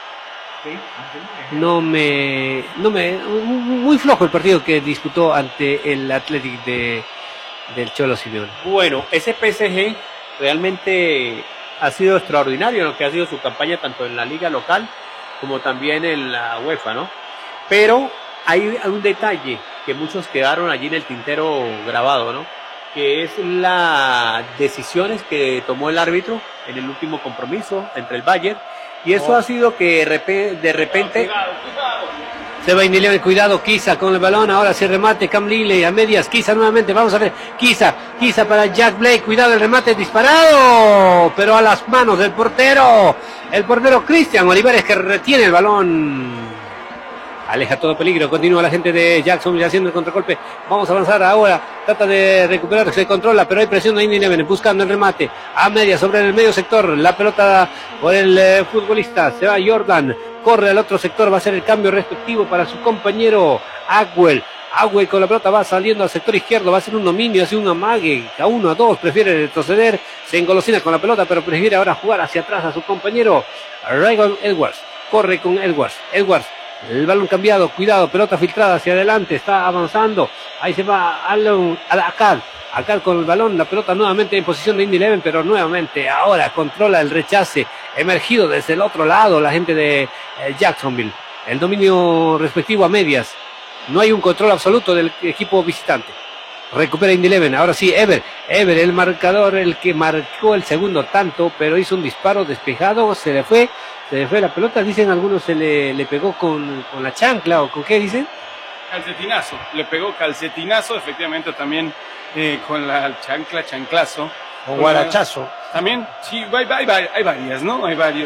No me, no me, muy flojo el partido que disputó ante el Athletic de del Cholo Simeone.
Bueno, ese P S G realmente ha sido extraordinario en lo que ha sido su campaña tanto en la liga local como también en la UEFA, ¿no? Pero hay un detalle que muchos quedaron allí en el tintero grabado, ¿no? Que es las decisiones que tomó el árbitro en el último compromiso entre el Bayern, y eso oh. ha sido que de repente
cuidado, cuidado.
Se va Indy Eleven, cuidado, Kiza con el balón, ahora se remate, Cam Lilley a medias, Kiza nuevamente, vamos a ver, Kiza, Kiza para Jack Blake, cuidado el remate disparado, pero a las manos del portero, el portero Cristian Olivares que retiene el balón, aleja todo peligro, continúa la gente de Jackson haciendo el contragolpe, vamos a avanzar ahora, trata de recuperar, se controla, pero hay presión de Indy Eleven, buscando el remate, a medias sobre el medio sector, la pelota por el eh, futbolista, se va Jordan, corre al otro sector, va a ser el cambio respectivo para su compañero Agüel. Agüel con la pelota va saliendo al sector izquierdo, va a ser un dominio, hace un amague, a uno, a dos, prefiere retroceder, se engolosina con la pelota, pero prefiere ahora jugar hacia atrás a su compañero Raygon Edwards. Corre con Edwards, Edwards, el balón cambiado, cuidado, pelota filtrada hacia adelante, está avanzando, ahí se va Alon Akal. Acá con el balón, la pelota nuevamente en posición de Indy Eleven, pero nuevamente ahora controla el rechace, emergido desde el otro lado la gente de eh, Jacksonville. El dominio respectivo a medias. No hay un control absoluto del equipo visitante. Recupera Indy Eleven, ahora sí, Ever. Ever, el marcador, el que marcó el segundo tanto, pero hizo un disparo despejado, se le fue, se le fue la pelota. Dicen algunos se le, le pegó con, con la chancla, o con qué dicen.
Calcetinazo, le pegó calcetinazo, efectivamente también. Eh, con la chancla, chanclazo.
O guarachazo.
También, sí, hay, hay, hay varias, ¿no? Hay varios.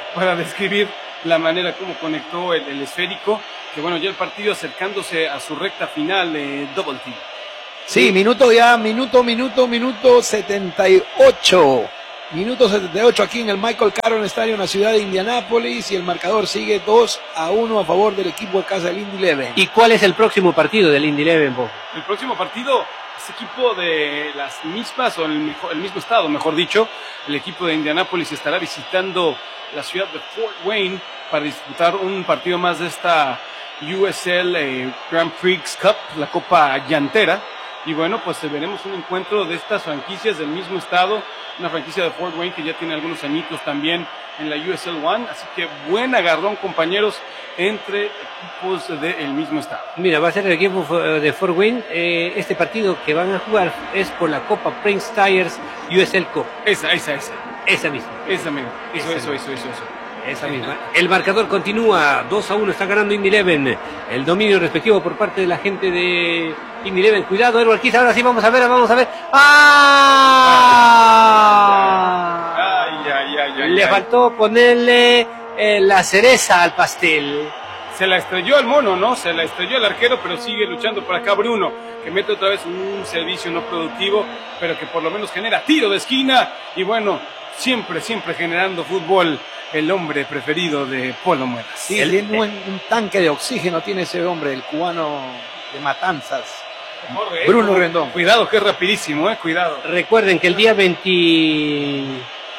para describir la manera como conectó el, el esférico, que bueno, ya el partido acercándose a su recta final de Double Team.
Sí, minuto ya, minuto, minuto, minuto setenta y ocho. Minuto setenta y ocho aquí en el Michael Carroll Stadium en la ciudad de Indianápolis y el marcador sigue dos a uno a favor del equipo de casa del Indy Eleven.
¿Y cuál es el próximo partido del Indy Eleven, Bo?
El próximo partido es equipo de las mismas, o el, mejor, el mismo estado, mejor dicho. El equipo de Indianápolis estará visitando la ciudad de Fort Wayne para disputar un partido más de esta U S L eh, Grand Prix Cup, la Copa Llantera. Y bueno, pues veremos un encuentro de estas franquicias del mismo estado, una franquicia de Fort Wayne que ya tiene algunos añitos también en la U S L One, así que buen agarrón, compañeros, entre equipos del mismo estado.
Mira, va a ser el equipo de Fort Wayne. Eh, este partido que van a jugar es por la Copa Prince Tires U S L Cup.
Esa, esa, esa.
Esa misma.
Esa misma. Eso,
Esa
eso,
misma.
eso, eso, eso.
Esa misma. El marcador continúa, dos a uno está ganando Indy Eleven. El dominio respectivo por parte de la gente de Indy Eleven. Cuidado, Edward Kiss, ahora sí vamos a ver, vamos a ver. ¡Ah!
Ay, ay, ay, ay,
Le
ay.
faltó ponerle eh, la cereza al pastel.
Se la estrelló el mono, ¿no? Se la estrelló el arquero, pero sigue luchando por acá Bruno, que mete otra vez un servicio no productivo, pero que por lo menos genera tiro de esquina. Y bueno, siempre, siempre generando fútbol, el hombre preferido de Polo Muelas.
Sí,
El-
tiene un, un tanque de oxígeno tiene ese hombre, el cubano de Matanzas.
Corre, eh,
Bruno
corre.
Rendón.
Cuidado, que es rapidísimo, eh, cuidado.
Recuerden que el día veintitrés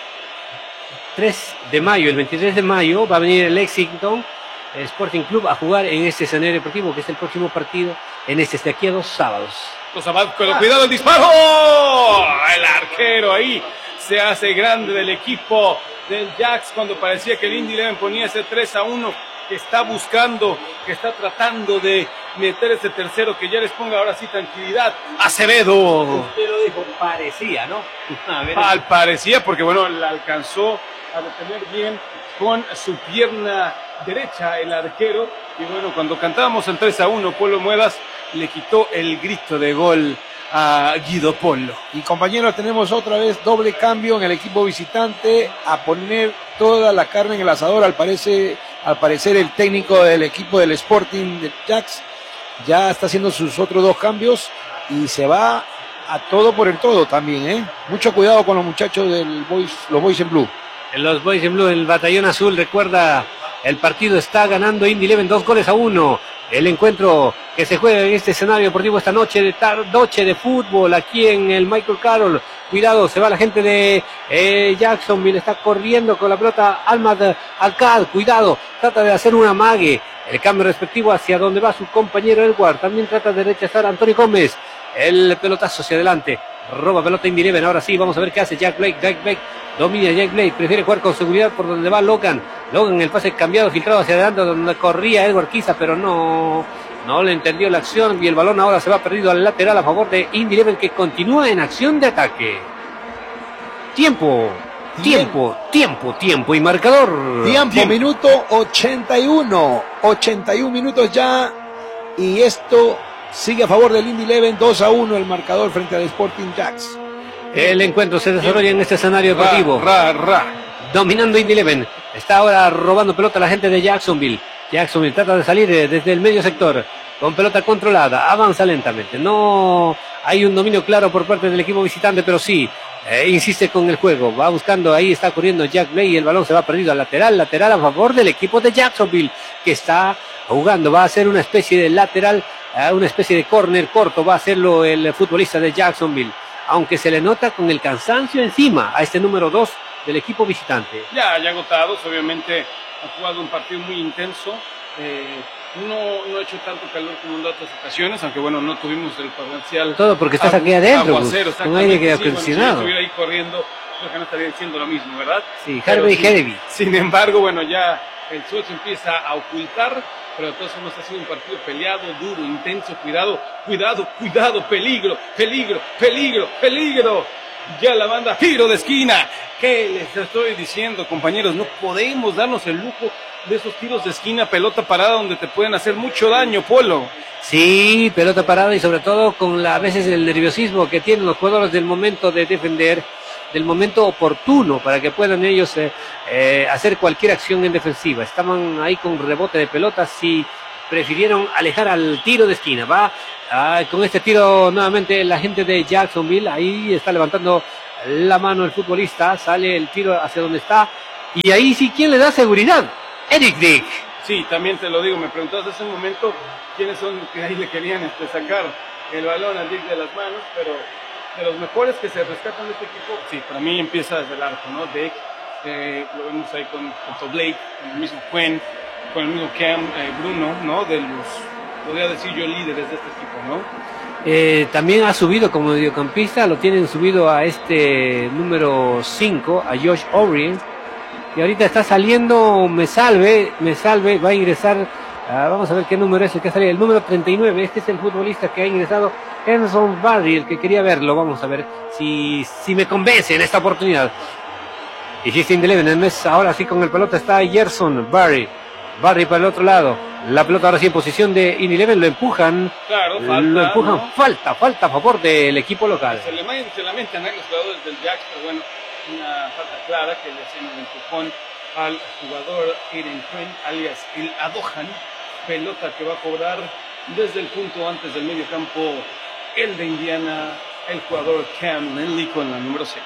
de mayo, el veintitrés de mayo, va a venir el Lexington Sporting Club a jugar en este escenario deportivo, que es el próximo partido en este, de aquí a dos sábados.
Los Abad, con cuidado el disparo. El arquero ahí se hace grande del equipo del Jacks cuando parecía que el Indy Eleven ponía ese tres a uno, que está buscando, que está tratando de meter ese tercero, que ya les ponga ahora sí tranquilidad. Acevedo.
Usted lo dijo, parecía, ¿no? A ver,
Al parecía, porque bueno, la alcanzó a detener bien con su pierna derecha el arquero. Y bueno, cuando cantábamos el tres a uno, Polo Muelas le quitó el grito de gol a Guido Polo.
Y compañeros, tenemos otra vez doble cambio en el equipo visitante a poner toda la carne en el asador. Al parecer, al parecer el técnico del equipo del Sporting de Jacks ya está haciendo sus otros dos cambios y se va a todo por el todo también, ¿eh? Mucho cuidado con los muchachos del Boys, los Boys en Blue.
los Boys en Blue, el Batallón Azul, recuerda, el partido está ganando Indy Eleven dos goles a uno. El encuentro que se juega en este escenario deportivo esta noche de tar noche de fútbol aquí en el Michael Carroll. Cuidado, se va la gente de eh, Jacksonville, está corriendo con la pelota Ahmad Al-Qad. Cuidado, trata de hacer un amague. El cambio respectivo hacia donde va su compañero Edward. También trata de rechazar a Antonio Gómez. El pelotazo hacia adelante. Roba pelota Indy Eleven. Ahora sí, vamos a ver qué hace Jack Blake. Jack Blake domina Jack Blake. Prefiere jugar con seguridad por donde va Logan. Logan, el pase cambiado, filtrado hacia adelante, donde corría Edward Kiza, pero no, no le entendió la acción. Y el balón ahora se va perdido al lateral a favor de Indy Eleven, que continúa en acción de ataque. Tiempo. Tiempo, tiempo, tiempo y marcador.
Tiempo,
Tiempo.
minuto ochenta y uno. ochenta y uno minutos ya. Y esto sigue a favor del Indy Eleven, dos a uno el marcador frente al Sporting Jacks.
El encuentro se desarrolla en este escenario deportivo.
Ra, ra, ra.
Dominando Indy Eleven. Está ahora robando pelota la gente de Jacksonville. Jacksonville trata de salir eh, desde el medio sector. Con pelota controlada. Avanza lentamente. No hay un dominio claro por parte del equipo visitante, pero sí. Eh, insiste con el juego. Va buscando. Ahí está corriendo Jack Blake. Y el balón se va perdido al lateral. Lateral a favor del equipo de Jacksonville. Que está jugando. Va a ser una especie de lateral. Eh, una especie de córner corto. Va a hacerlo el futbolista de Jacksonville. Aunque se le nota con el cansancio encima a este número dos del equipo visitante.
Ya, ya agotados, obviamente ha jugado un partido muy intenso. Eh, no, no ha hecho tanto calor como en otras ocasiones, aunque bueno, no tuvimos el potencial.
Todo porque estás aquí adentro,
aguacero,
Gus, con aire
exactamente, sí, bueno, si yo
acondicionado.
estuviera ahí corriendo, creo que no estaría diciendo lo mismo, ¿verdad?
Sí,
Pero
Harvey
sí,
Heavy.
Sin embargo, bueno, ya el sol se empieza a ocultar, pero de todas formas ha sido un partido peleado, duro, intenso. Cuidado, cuidado, cuidado, peligro, peligro, peligro, peligro. Ya la banda, tiro de esquina. ¿Qué les estoy diciendo, compañeros? No podemos darnos el lujo de esos tiros de esquina, pelota parada, donde te pueden hacer mucho daño, Polo.
Sí, pelota parada y sobre todo con la, a veces el nerviosismo que tienen los jugadores del momento de defender. del momento oportuno para que puedan ellos eh, eh, hacer cualquier acción en defensiva. Estaban ahí con rebote de pelotas y prefirieron alejar al tiro de esquina. Va ah, con este tiro nuevamente la gente de Jacksonville. Ahí está levantando la mano el futbolista. Sale el tiro hacia donde está. Y ahí sí, ¿quién le da seguridad? Eric Dick.
Sí, también te lo digo. Me preguntabas hace un momento quiénes son que ahí le querían este, sacar el balón al Dick de las manos, pero de los mejores que se rescatan de este equipo, sí, para mí empieza desde el arco, ¿no? Dick, eh, lo vemos ahí con, con Blake, con el mismo Quinn, con el mismo Cam, eh, Bruno, ¿no? De los, podría decir yo, líderes de este equipo, ¿no?
Eh, también ha subido como mediocampista, lo tienen subido a este número cinco, a Josh Orien, y ahorita está saliendo Me Salve, Me Salve, va a ingresar. Uh, vamos a ver qué número es el que ha salido. El número treinta y nueve. Este es el futbolista que ha ingresado, Henson Barry, el que quería verlo. Vamos a ver si, si me convence en esta oportunidad. Hiciste Indeleven. En el mes, ahora sí con el pelota está Gerson Barry. Barry para el otro lado. La pelota ahora sí en posición de Indeleven. Lo empujan.
Claro, falta.
Lo empujan.
¿No?
Falta, falta a favor del equipo local.
Se, le, se lamentan a los jugadores del Jacks, pero bueno, una falta clara que le hacen el empujón al jugador Aiden Quinn, alias el Adohan. Pelota que va a cobrar desde el punto antes del medio campo el de Indiana, el jugador Cam Lindley con la número seis.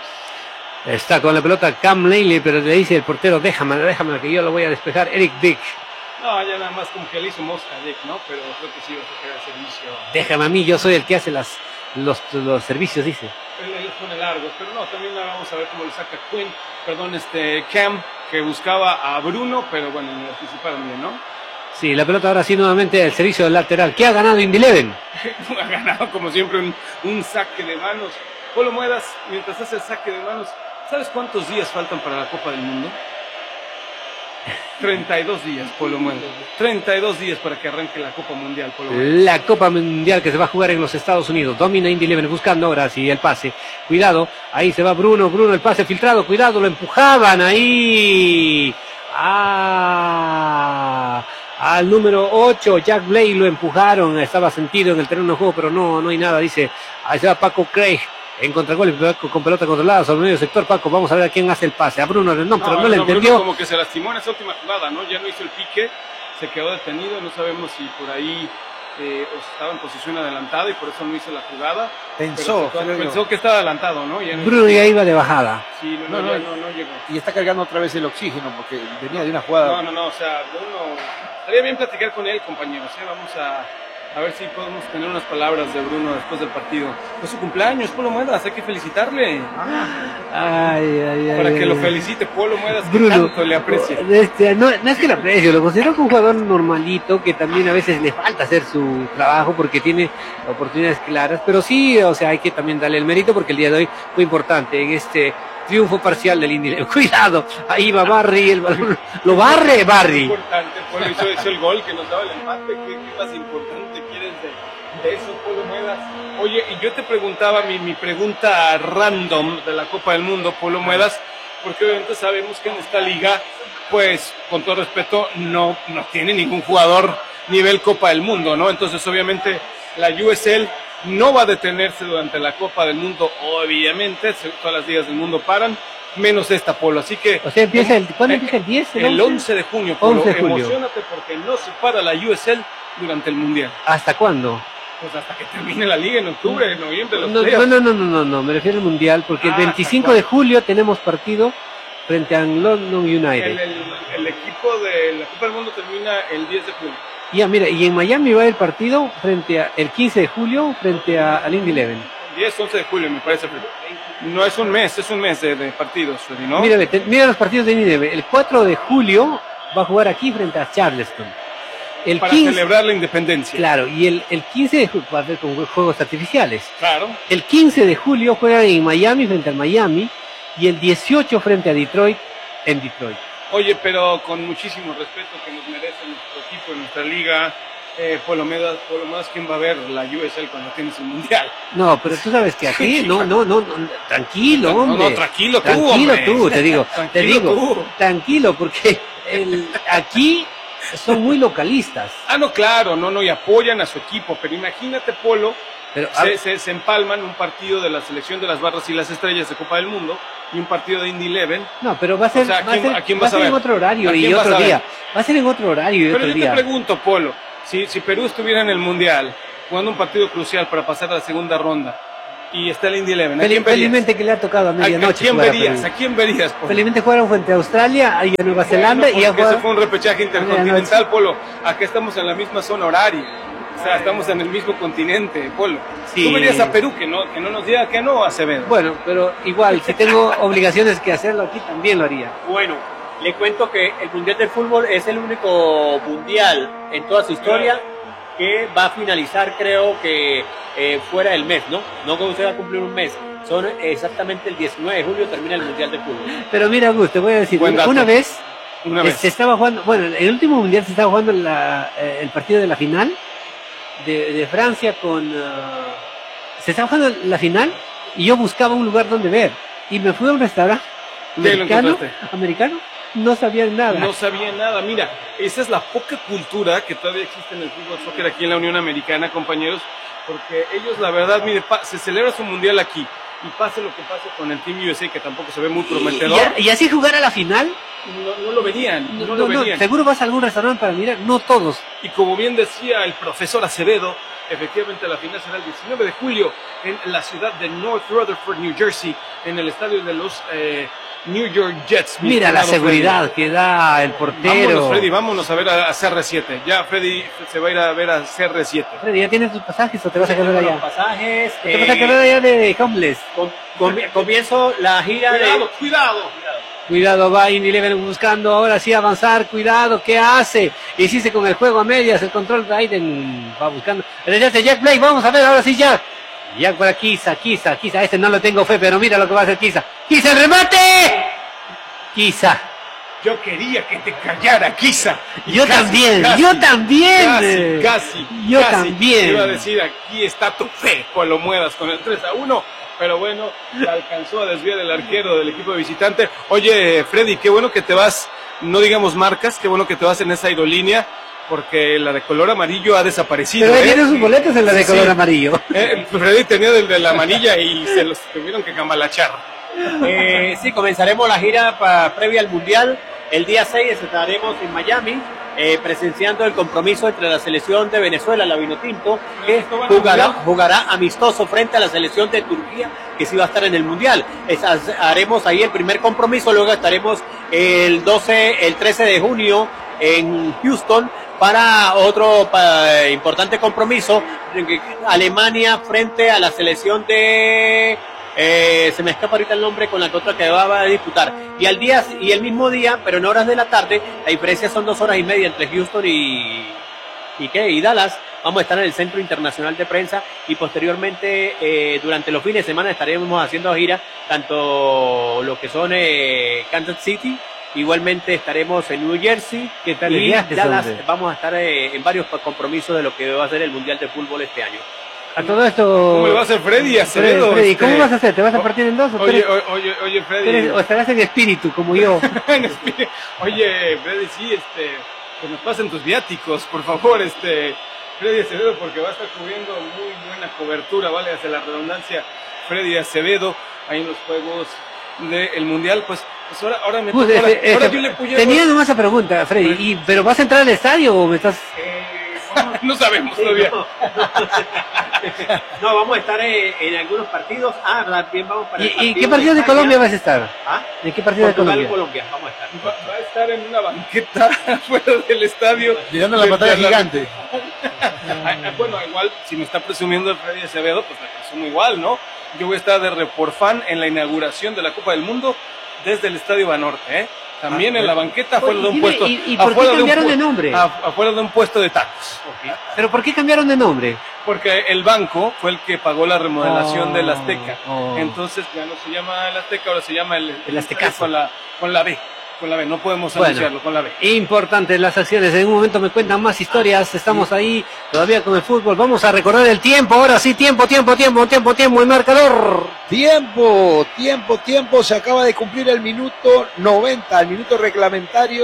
Está con la pelota Cam Lindley, pero le dice el portero, déjame, déjame que yo lo voy a despejar. Eric Dick.
No, ya nada más como que le hizo mosca a Dick, ¿no? Pero creo que sí va a sacar el servicio.
Déjame a mí, yo soy el que hace las, los, los servicios, dice.
Él les pone largos, pero no, también vamos a ver cómo le saca Quinn, perdón, este Cam, que buscaba a Bruno, pero bueno, le anticiparon bien, ¿no?
Sí, la pelota ahora sí nuevamente el servicio lateral. ¿Qué ha ganado Indeleven?
Ha ganado como siempre un, un saque de manos. Polo Muedas, mientras hace el saque de manos, ¿sabes cuántos días faltan para la Copa del Mundo? treinta y dos días, Polo Muedas. treinta y dos días para que arranque la Copa Mundial, Polo Muedas.
La Copa Mundial que se va a jugar en los Estados Unidos. Domina Indeleven buscando ahora sí el pase. Cuidado, ahí se va Bruno, Bruno el pase filtrado. Cuidado, lo empujaban ahí. Ah... Al número ocho, Jack Blake, lo empujaron, estaba sentido en el terreno de juego, pero no, no hay nada, dice, ahí se va Paco Craig, en contragolpe, con pelota controlada sobre el medio sector. Paco, vamos a ver a quién hace el pase, a Bruno Rendón, no, pero no, no le entendió.
Bruno como que se lastimó en esa última jugada, ¿no? Ya no hizo el pique, se quedó detenido, no sabemos si por ahí eh, estaba en posición adelantada y por eso no hizo la jugada.
Pensó,
se, pensó que estaba adelantado, ¿no? Ya no
Bruno ya iba de bajada.
Sí, no, no, no, no, no llegó.
Y está cargando otra vez el oxígeno porque venía de una jugada.
No, no, no, o sea, Bruno... Estaría bien platicar con él, compañeros, ¿eh? Vamos a, a ver si podemos tener unas palabras de Bruno después del partido. Es su cumpleaños, Polo Muedas, hay que felicitarle.
Ah. Ay, ay, ay.
Para
ay,
que
ay.
lo felicite, Polo Muedas, que
Bruno,
tanto le aprecia.
Este, no, no es que le aprecio, lo considero un jugador normalito que también a veces le falta hacer su trabajo porque tiene oportunidades claras, pero sí, o sea, hay que también darle el mérito porque el día de hoy fue importante en este triunfo parcial del Indy. Cuidado, ahí va Barry, el balón lo barre Barry.
Importante, Polo hizo, hizo el gol que nos daba el empate. ¿Qué, qué más importante quieres de, de eso, Polo Muedas? Oye, y yo te preguntaba mi, mi pregunta random de la Copa del Mundo, Polo Muedas, porque obviamente sabemos que en esta liga, pues, con todo respeto, no, no tiene ningún jugador nivel Copa del Mundo, ¿no? Entonces, obviamente, la U S L no va a detenerse durante la Copa del Mundo, obviamente, todas las ligas del mundo paran, menos esta, Polo, así que...
O sea, empieza el, ¿cuándo empieza el diez?
El, el once de junio, Polo,
once de julio.
Emocionate porque no se para la U S L durante el Mundial.
¿Hasta cuándo?
Pues hasta que termine la liga en octubre, en noviembre, los
No,
playoffs.
no, no, no, no, no, me refiero al Mundial, porque
Ah,
el veinticinco de julio tenemos partido frente a London United.
El, el, el equipo de la Copa del Mundo termina el diez de julio.
Ya, mira, y en Miami va el partido frente a el quince de julio frente a al Indy Eleven.
diez, once de julio, me parece. No es un mes, es un mes de, de partidos, Freddy, ¿no?
Mira, te- mira los partidos de Indy Eleven. El cuatro de julio va a jugar aquí frente a Charleston. El
Para
quince,
celebrar la independencia.
claro, y el, el quince de julio va a haber con juegos artificiales.
Claro.
El quince de julio juega en Miami frente al Miami y el dieciocho frente a Detroit en Detroit.
Oye, pero con muchísimo respeto que nos merece nuestro equipo, nuestra liga, eh, Polo Muedas, Polo Muedas, ¿quién va a ver la U S L cuando tienes el Mundial?
No, pero tú sabes que aquí, no, no, no, no, tranquilo,
No, no,
hombre.
tranquilo tú,
Tranquilo
hombre.
tú, te digo, te
Tranquilo
digo,
tú.
tranquilo, porque el, aquí son muy localistas.
Ah, no, claro, no, no, y apoyan a su equipo, pero imagínate, Polo,
Pero,
se, se, se empalman un partido de la selección de las barras y las estrellas de Copa del Mundo y un partido de Indy Eleven.
No, pero va a ser,
O sea, ¿a
va a
quién-
ser,
a quién
va
vas
a
a
ser en
ver?
otro horario
¿A
y
quién vas
otro
a ver?
día. Va a ser en otro horario y
Pero
otro
yo te
día.
pregunto, Polo, si, si Perú estuviera en el Mundial, jugando un partido crucial para pasar a la segunda ronda, y está el Indy Eleven, ¿a
Fel-
quién verías?
Felizmente que le ha tocado a
¿A, a
medianoche
quién
jugar a
verías?
Perú.
¿A quién verías, Polo?
Felizmente jugaron frente a Australia y a Nueva Zelanda
Bueno,
y a
porque
jugar...
eso fue un repechaje intercontinental, Polo. Acá estamos en la misma zona horaria. O sea, estamos en el mismo continente, Polo.
Sí.
Tú verías a Perú, que no, que no nos diga que no, Acevedo.
Bueno, pero igual, si tengo obligaciones que hacerlo aquí, también lo haría.
Bueno, le cuento que el Mundial de Fútbol es el único mundial en toda su historia que va a finalizar, creo que eh, fuera del mes, ¿no? No que usted va a cumplir un mes. Son exactamente el diecinueve de julio termina el Mundial de Fútbol.
Pero mira, Gus, te voy a decir,
Buen
una,
dato.
una vez,
Una
eh,
vez.
se estaba jugando, bueno, en el último mundial se estaba jugando la, eh, el partido de la final de, de Francia con... ah, se estaba jugando la final y yo buscaba un lugar donde ver. Y me fui a un restaurante
¿Qué lo
americano,
encontraste?
americano, no sabía nada.
No sabía nada. Mira, esa es la poca cultura que todavía existe en el fútbol soccer aquí en la Unión Americana, compañeros, porque ellos, la verdad, mire, pa- se celebra su mundial aquí y pase lo que pase con el Team U S A, que tampoco se ve muy
y,
prometedor,
y- y así jugar a la final,
no, no lo venían, no,
no,
lo
no,
venían.
seguro vas a algún restaurante para mirar, no todos.
Y como bien decía el profesor Acevedo, efectivamente la final será el diecinueve de julio en la ciudad de North Rutherford, New Jersey, en el estadio de los eh, New York Jets. mi
Mira la
estimado
seguridad que da el
Freddy.
portero.
Vámonos, Freddy, vámonos a ver a, a C R siete. Ya Freddy se va a ir a ver a C R siete.
Freddy, ¿ya tienes tus pasajes o te vas a quedar
Los
allá?
pasajes.
Te vas a
eh,
quedar allá de homeless.
com- com- comienzo la gira
Cuidado,
de...
cuidado.
Cuidado, va Indy Eleven buscando ahora sí avanzar. Cuidado, ¿qué hace? Hiciste con el juego a medias, el control Biden va buscando. El de Jack Blake, vamos a ver ahora sí Jack. Jack para Kisa, Kisa, Kisa. Este no lo tengo fe, pero mira lo que va a hacer Kisa. ¡Kisa, el remate! Kisa.
Yo quería que te callara, Kisa. Y
Yo también, yo también.
Casi, casi.
Yo
casi.
también.
Iba a decir, aquí está tu fe, pues lo muevas con el tres a uno. Pero bueno, se alcanzó a desviar el arquero del equipo de visitante. Oye, Freddy, qué bueno que te vas, no digamos marcas, qué bueno que te vas en esa aerolínea, porque la de color amarillo ha desaparecido.
Pero
¿eh?
ya tiene sus boletos en la de
Sí,
color
sí.
amarillo.
Eh, Freddy tenía el de la manilla y se los tuvieron que cambalachar.
Eh, sí, comenzaremos la gira pa- previa al Mundial. El día seis estaremos en Miami eh, presenciando el compromiso entre la selección de Venezuela, la Vinotinto, que jugará, jugará amistoso frente a la selección de Turquía, que sí va a estar en el Mundial. Es- haremos ahí el primer compromiso, luego estaremos el doce, el trece de junio en Houston para otro pa- importante compromiso, Alemania frente a la selección de... Eh, se me escapa ahorita el nombre con la que otra que va a disputar. Y al día y el mismo día, pero en horas de la tarde, la diferencia son dos horas y media entre Houston y y qué y Dallas. Vamos a estar en el Centro Internacional de Prensa y posteriormente eh, durante los fines de semana estaremos haciendo gira tanto lo que son eh, Kansas City. Igualmente estaremos en New Jersey.
¿Qué tal el
y
viaje,
Dallas.
hombre?
Vamos a estar eh, en varios compromisos de lo que va a ser el Mundial de Fútbol este año.
A todo esto...
¿Cómo le va a hacer Freddy Acevedo?
Freddy,
este?
¿cómo vas a hacer? ¿Te vas a partir en dos o
Oye,
tres?
o- oye, oye, Freddy.
Eres- o estarás en espíritu, como yo.
Oye, Freddy, sí, este, que nos pasen tus viáticos, por favor, este, Freddy Acevedo, porque va a estar cubriendo muy buena cobertura, vale, hacia la redundancia, Freddy Acevedo, ahí en los Juegos del Mundial, pues, pues ahora, ahora me
Pues,
toca, ahora,
este,
ahora
este,
yo le puñé,
tenía nomás esa pregunta, Freddy. Y, ¿pero vas a entrar al estadio o me estás...?
no sabemos todavía.
No, no, vamos a estar eh, en algunos partidos. Ah, también vamos para el
¿Y, y qué partido de
España.
Colombia vas a estar?
¿Ah?
¿En qué partido de
Portugal,
Colombia?
Colombia, vamos a estar.
Va, va a estar en una banqueta fuera del estadio.
Mirando la
Frente
pantalla
a la-
gigante.
Ah, ah, bueno, igual, si me está presumiendo el Freddy Acevedo, pues me presumo igual, ¿no? Yo voy a estar de report-fan en la inauguración de la Copa del Mundo desde el Estadio Banorte, ¿eh? También
Ah,
en la banqueta, afuera de un
Dime,
puesto.
¿y- y por qué
afuera de un
cambiaron
pu-
de nombre?
af- Afuera de un puesto de tacos.
¿Pero por qué cambiaron de nombre?
Porque el banco fue el que pagó la remodelación
Oh,
del Azteca.
oh.
Entonces ya no se llama el Azteca, ahora se llama el,
El Aztecaso.
Con la, con la B. Con la B, no podemos
Bueno.
anunciarlo, con la B.
Importantes las acciones. En un momento me cuentan más historias. Estamos ahí todavía con el fútbol. Vamos a recordar el tiempo. Ahora sí, tiempo, tiempo, tiempo, tiempo, tiempo. El marcador.
Tiempo, tiempo, tiempo. Se acaba de cumplir el minuto noventa, el minuto reglamentario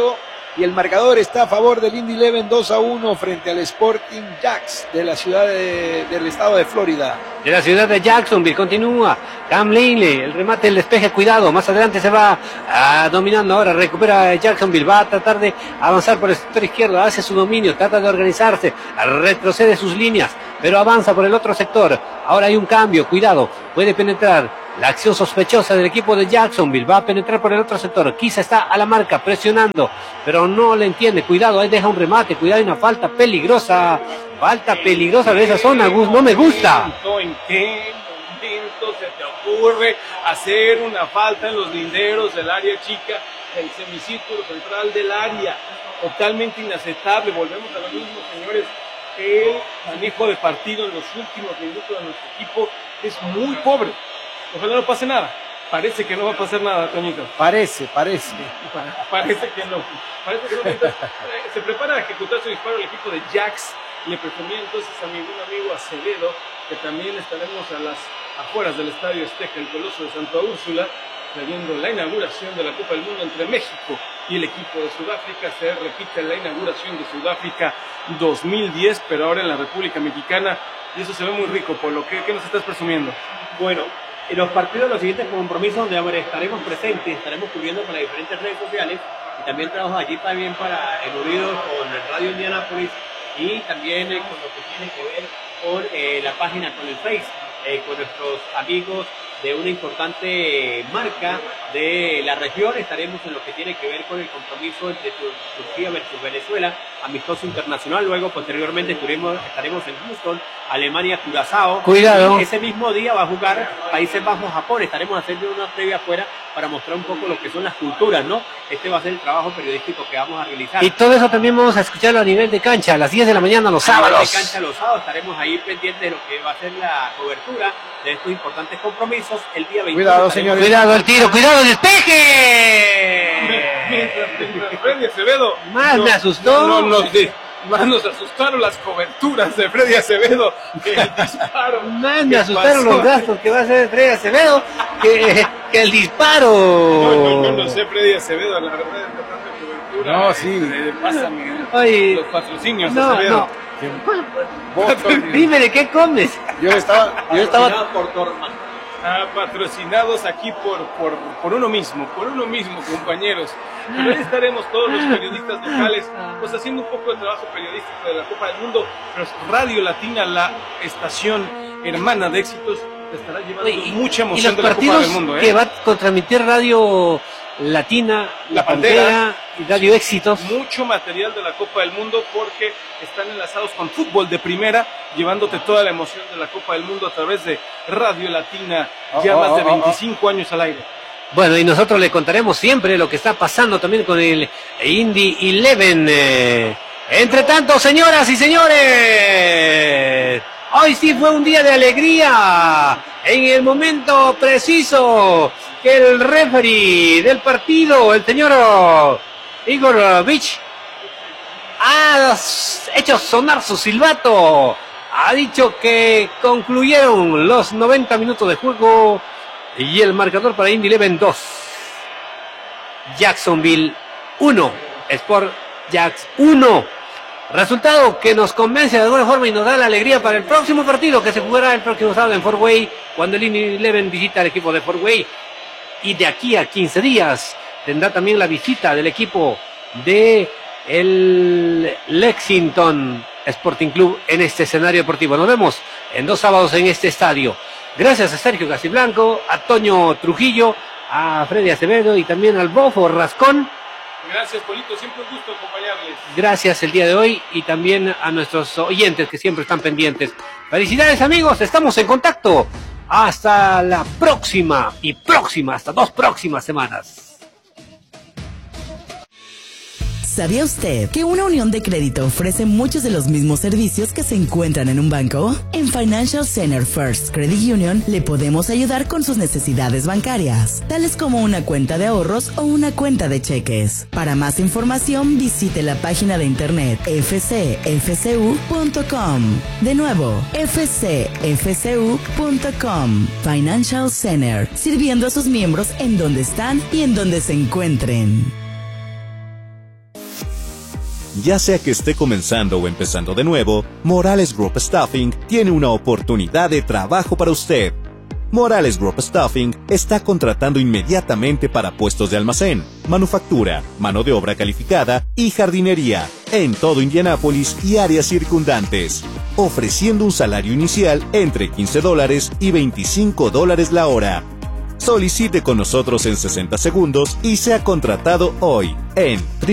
y el marcador está a favor del Indy Eleven dos a uno frente al Sporting Jacks de la ciudad de, del estado de Florida.
De la ciudad de Jacksonville continúa Cam Linley, el remate, el despeje, cuidado, más adelante se va ah, dominando ahora, recupera Jacksonville, va a tratar de avanzar por el sector izquierdo, hace su dominio, trata de organizarse, retrocede sus líneas, pero avanza por el otro sector. Ahora hay un cambio, cuidado, puede penetrar. La acción sospechosa del equipo de Jacksonville va a penetrar por el otro sector. Quizá está a la marca, presionando, pero no le entiende. Cuidado, ahí deja un remate. Cuidado, hay una falta peligrosa. Falta peligrosa de esa zona, Gus. No me gusta.
¿En qué momento se te ocurre hacer una falta en los linderos del área chica, el semicírculo central del área? Totalmente inaceptable. Volvemos a lo mismo, señores. El manejo de partido en los últimos minutos de nuestro equipo es muy pobre. Ojalá no pase nada. Parece que no va a pasar nada, Toñito.
Parece, parece.
Parece que no. Parece que no. Entonces, se prepara a ejecutar su disparo el equipo de Jacks. Le presumía entonces a mi buen amigo Acevedo que también estaremos a las afueras del Estadio Azteca, el Coloso de Santa Úrsula, trayendo la inauguración de la Copa del Mundo entre México y el equipo de Sudáfrica. Se repite la inauguración de Sudáfrica dos mil diez, pero ahora en la República Mexicana, y eso se ve muy rico. Polo, ¿qué, qué nos estás presumiendo?
Bueno, en los partidos, los siguientes compromisos donde estaremos presentes, estaremos cubriendo con las diferentes redes sociales y también trabajo allí también para el unido con el Radio Indianápolis y también eh, con lo que tiene que ver con eh, la página, con el Face, eh, con nuestros amigos de una importante marca de la región. Estaremos en lo que tiene que ver con el compromiso entre Turquía versus Venezuela, amistoso internacional. Luego, posteriormente, estaremos, estaremos en Houston, Alemania, Curazao.
Cuidado.
Y ese mismo día va a jugar Países Bajos, Japón. Estaremos haciendo una previa afuera para mostrar un poco lo que son las culturas, ¿no? Este va a ser el trabajo periodístico que vamos a realizar.
Y todo eso también vamos a escucharlo a nivel de cancha, a las diez de la mañana los sábados.
A nivel de cancha los sábados estaremos ahí pendientes de lo que va a ser la cobertura de estos importantes compromisos. El día veintiuno.
Cuidado, señores.
Cuidado el tiro, cuidado el despeje.
Mientras Freddy Acevedo
Más
no,
me asustó.
No, no, de, más nos asustaron las coberturas de Freddy Acevedo que el disparo.
Más me
que
asustaron
pasó.
los gastos que va a hacer Freddy Acevedo que, que el disparo.
No, no, no, no sé, Freddy Acevedo, la verdad es que tanta cobertura.
No, sí.
Eh, pásame
Oye,
los patrocinios,
no,
Acevedo.
no.
Vos,
Dime de qué comes.
Yo estaba, yo estaba,
Patrocinado por Dorman.
Ah, patrocinados aquí por, por, por uno mismo, por uno mismo, compañeros. Pero ahí estaremos todos los periodistas locales, pues haciendo un poco de trabajo periodístico de la Copa del Mundo, pero Radio Latina, la estación hermana de éxitos, te estará llevando
Oye,
mucha
y
emoción
los
de la Copa
partidos
del Mundo, ¿eh?
que va a transmitir Radio Latina,
La
La Pantera,
Pantera
y Radio Éxitos.
Mucho material de la Copa del Mundo porque están enlazados con fútbol de primera, llevándote toda la emoción de la Copa del Mundo a través de Radio Latina, ya
Oh,
más
oh,
de
oh,
veinticinco años al aire.
Bueno, y nosotros le contaremos siempre lo que está pasando también con el Indy Eleven. Eh. Entre tanto, señoras y señores, hoy sí fue un día de alegría. En el momento preciso que el referee del partido, el señor Igor Beach, ha hecho sonar su silbato. Ha dicho que concluyeron los noventa minutos de juego y el marcador para Indy Eleven dos. Jacksonville uno. Sport Jacks uno. Resultado que nos convence de alguna forma y nos da la alegría para el próximo partido que se jugará el próximo sábado en Fort Wayne, cuando el Indy Eleven visita al equipo de Fort Wayne. Y de aquí a quince días tendrá también la visita del equipo de el Lexington Sporting Club en este escenario deportivo. Nos vemos en dos sábados en este estadio. Gracias a Sergio Casiblanco, a Toño Trujillo, a Freddy Acevedo y también al Bofo Rascón.
Gracias, Polito, siempre un gusto acompañarles.
Gracias el día de hoy y también a nuestros oyentes que siempre están pendientes. Felicidades, amigos, estamos en contacto. Hasta la próxima y próxima, hasta dos próximas semanas.
¿Sabía usted que una unión de crédito ofrece muchos de los mismos servicios que se encuentran en un banco? En Financial Center First Credit Union le podemos ayudar con sus necesidades bancarias, tales como una cuenta de ahorros o una cuenta de cheques. Para más información, visite la página de internet f c f c u punto com. De nuevo, f c f c u punto com. Financial Center, sirviendo a sus miembros en donde están y en donde se encuentren.
Ya sea que esté comenzando o empezando de nuevo, Morales Group Staffing tiene una oportunidad de trabajo para usted. Morales Group Staffing está contratando inmediatamente para puestos de almacén, manufactura, mano de obra calificada y jardinería en todo Indianápolis y áreas circundantes, ofreciendo un salario inicial entre quince dólares y veinticinco dólares la hora. Solicite con nosotros en sesenta segundos y sea contratado hoy en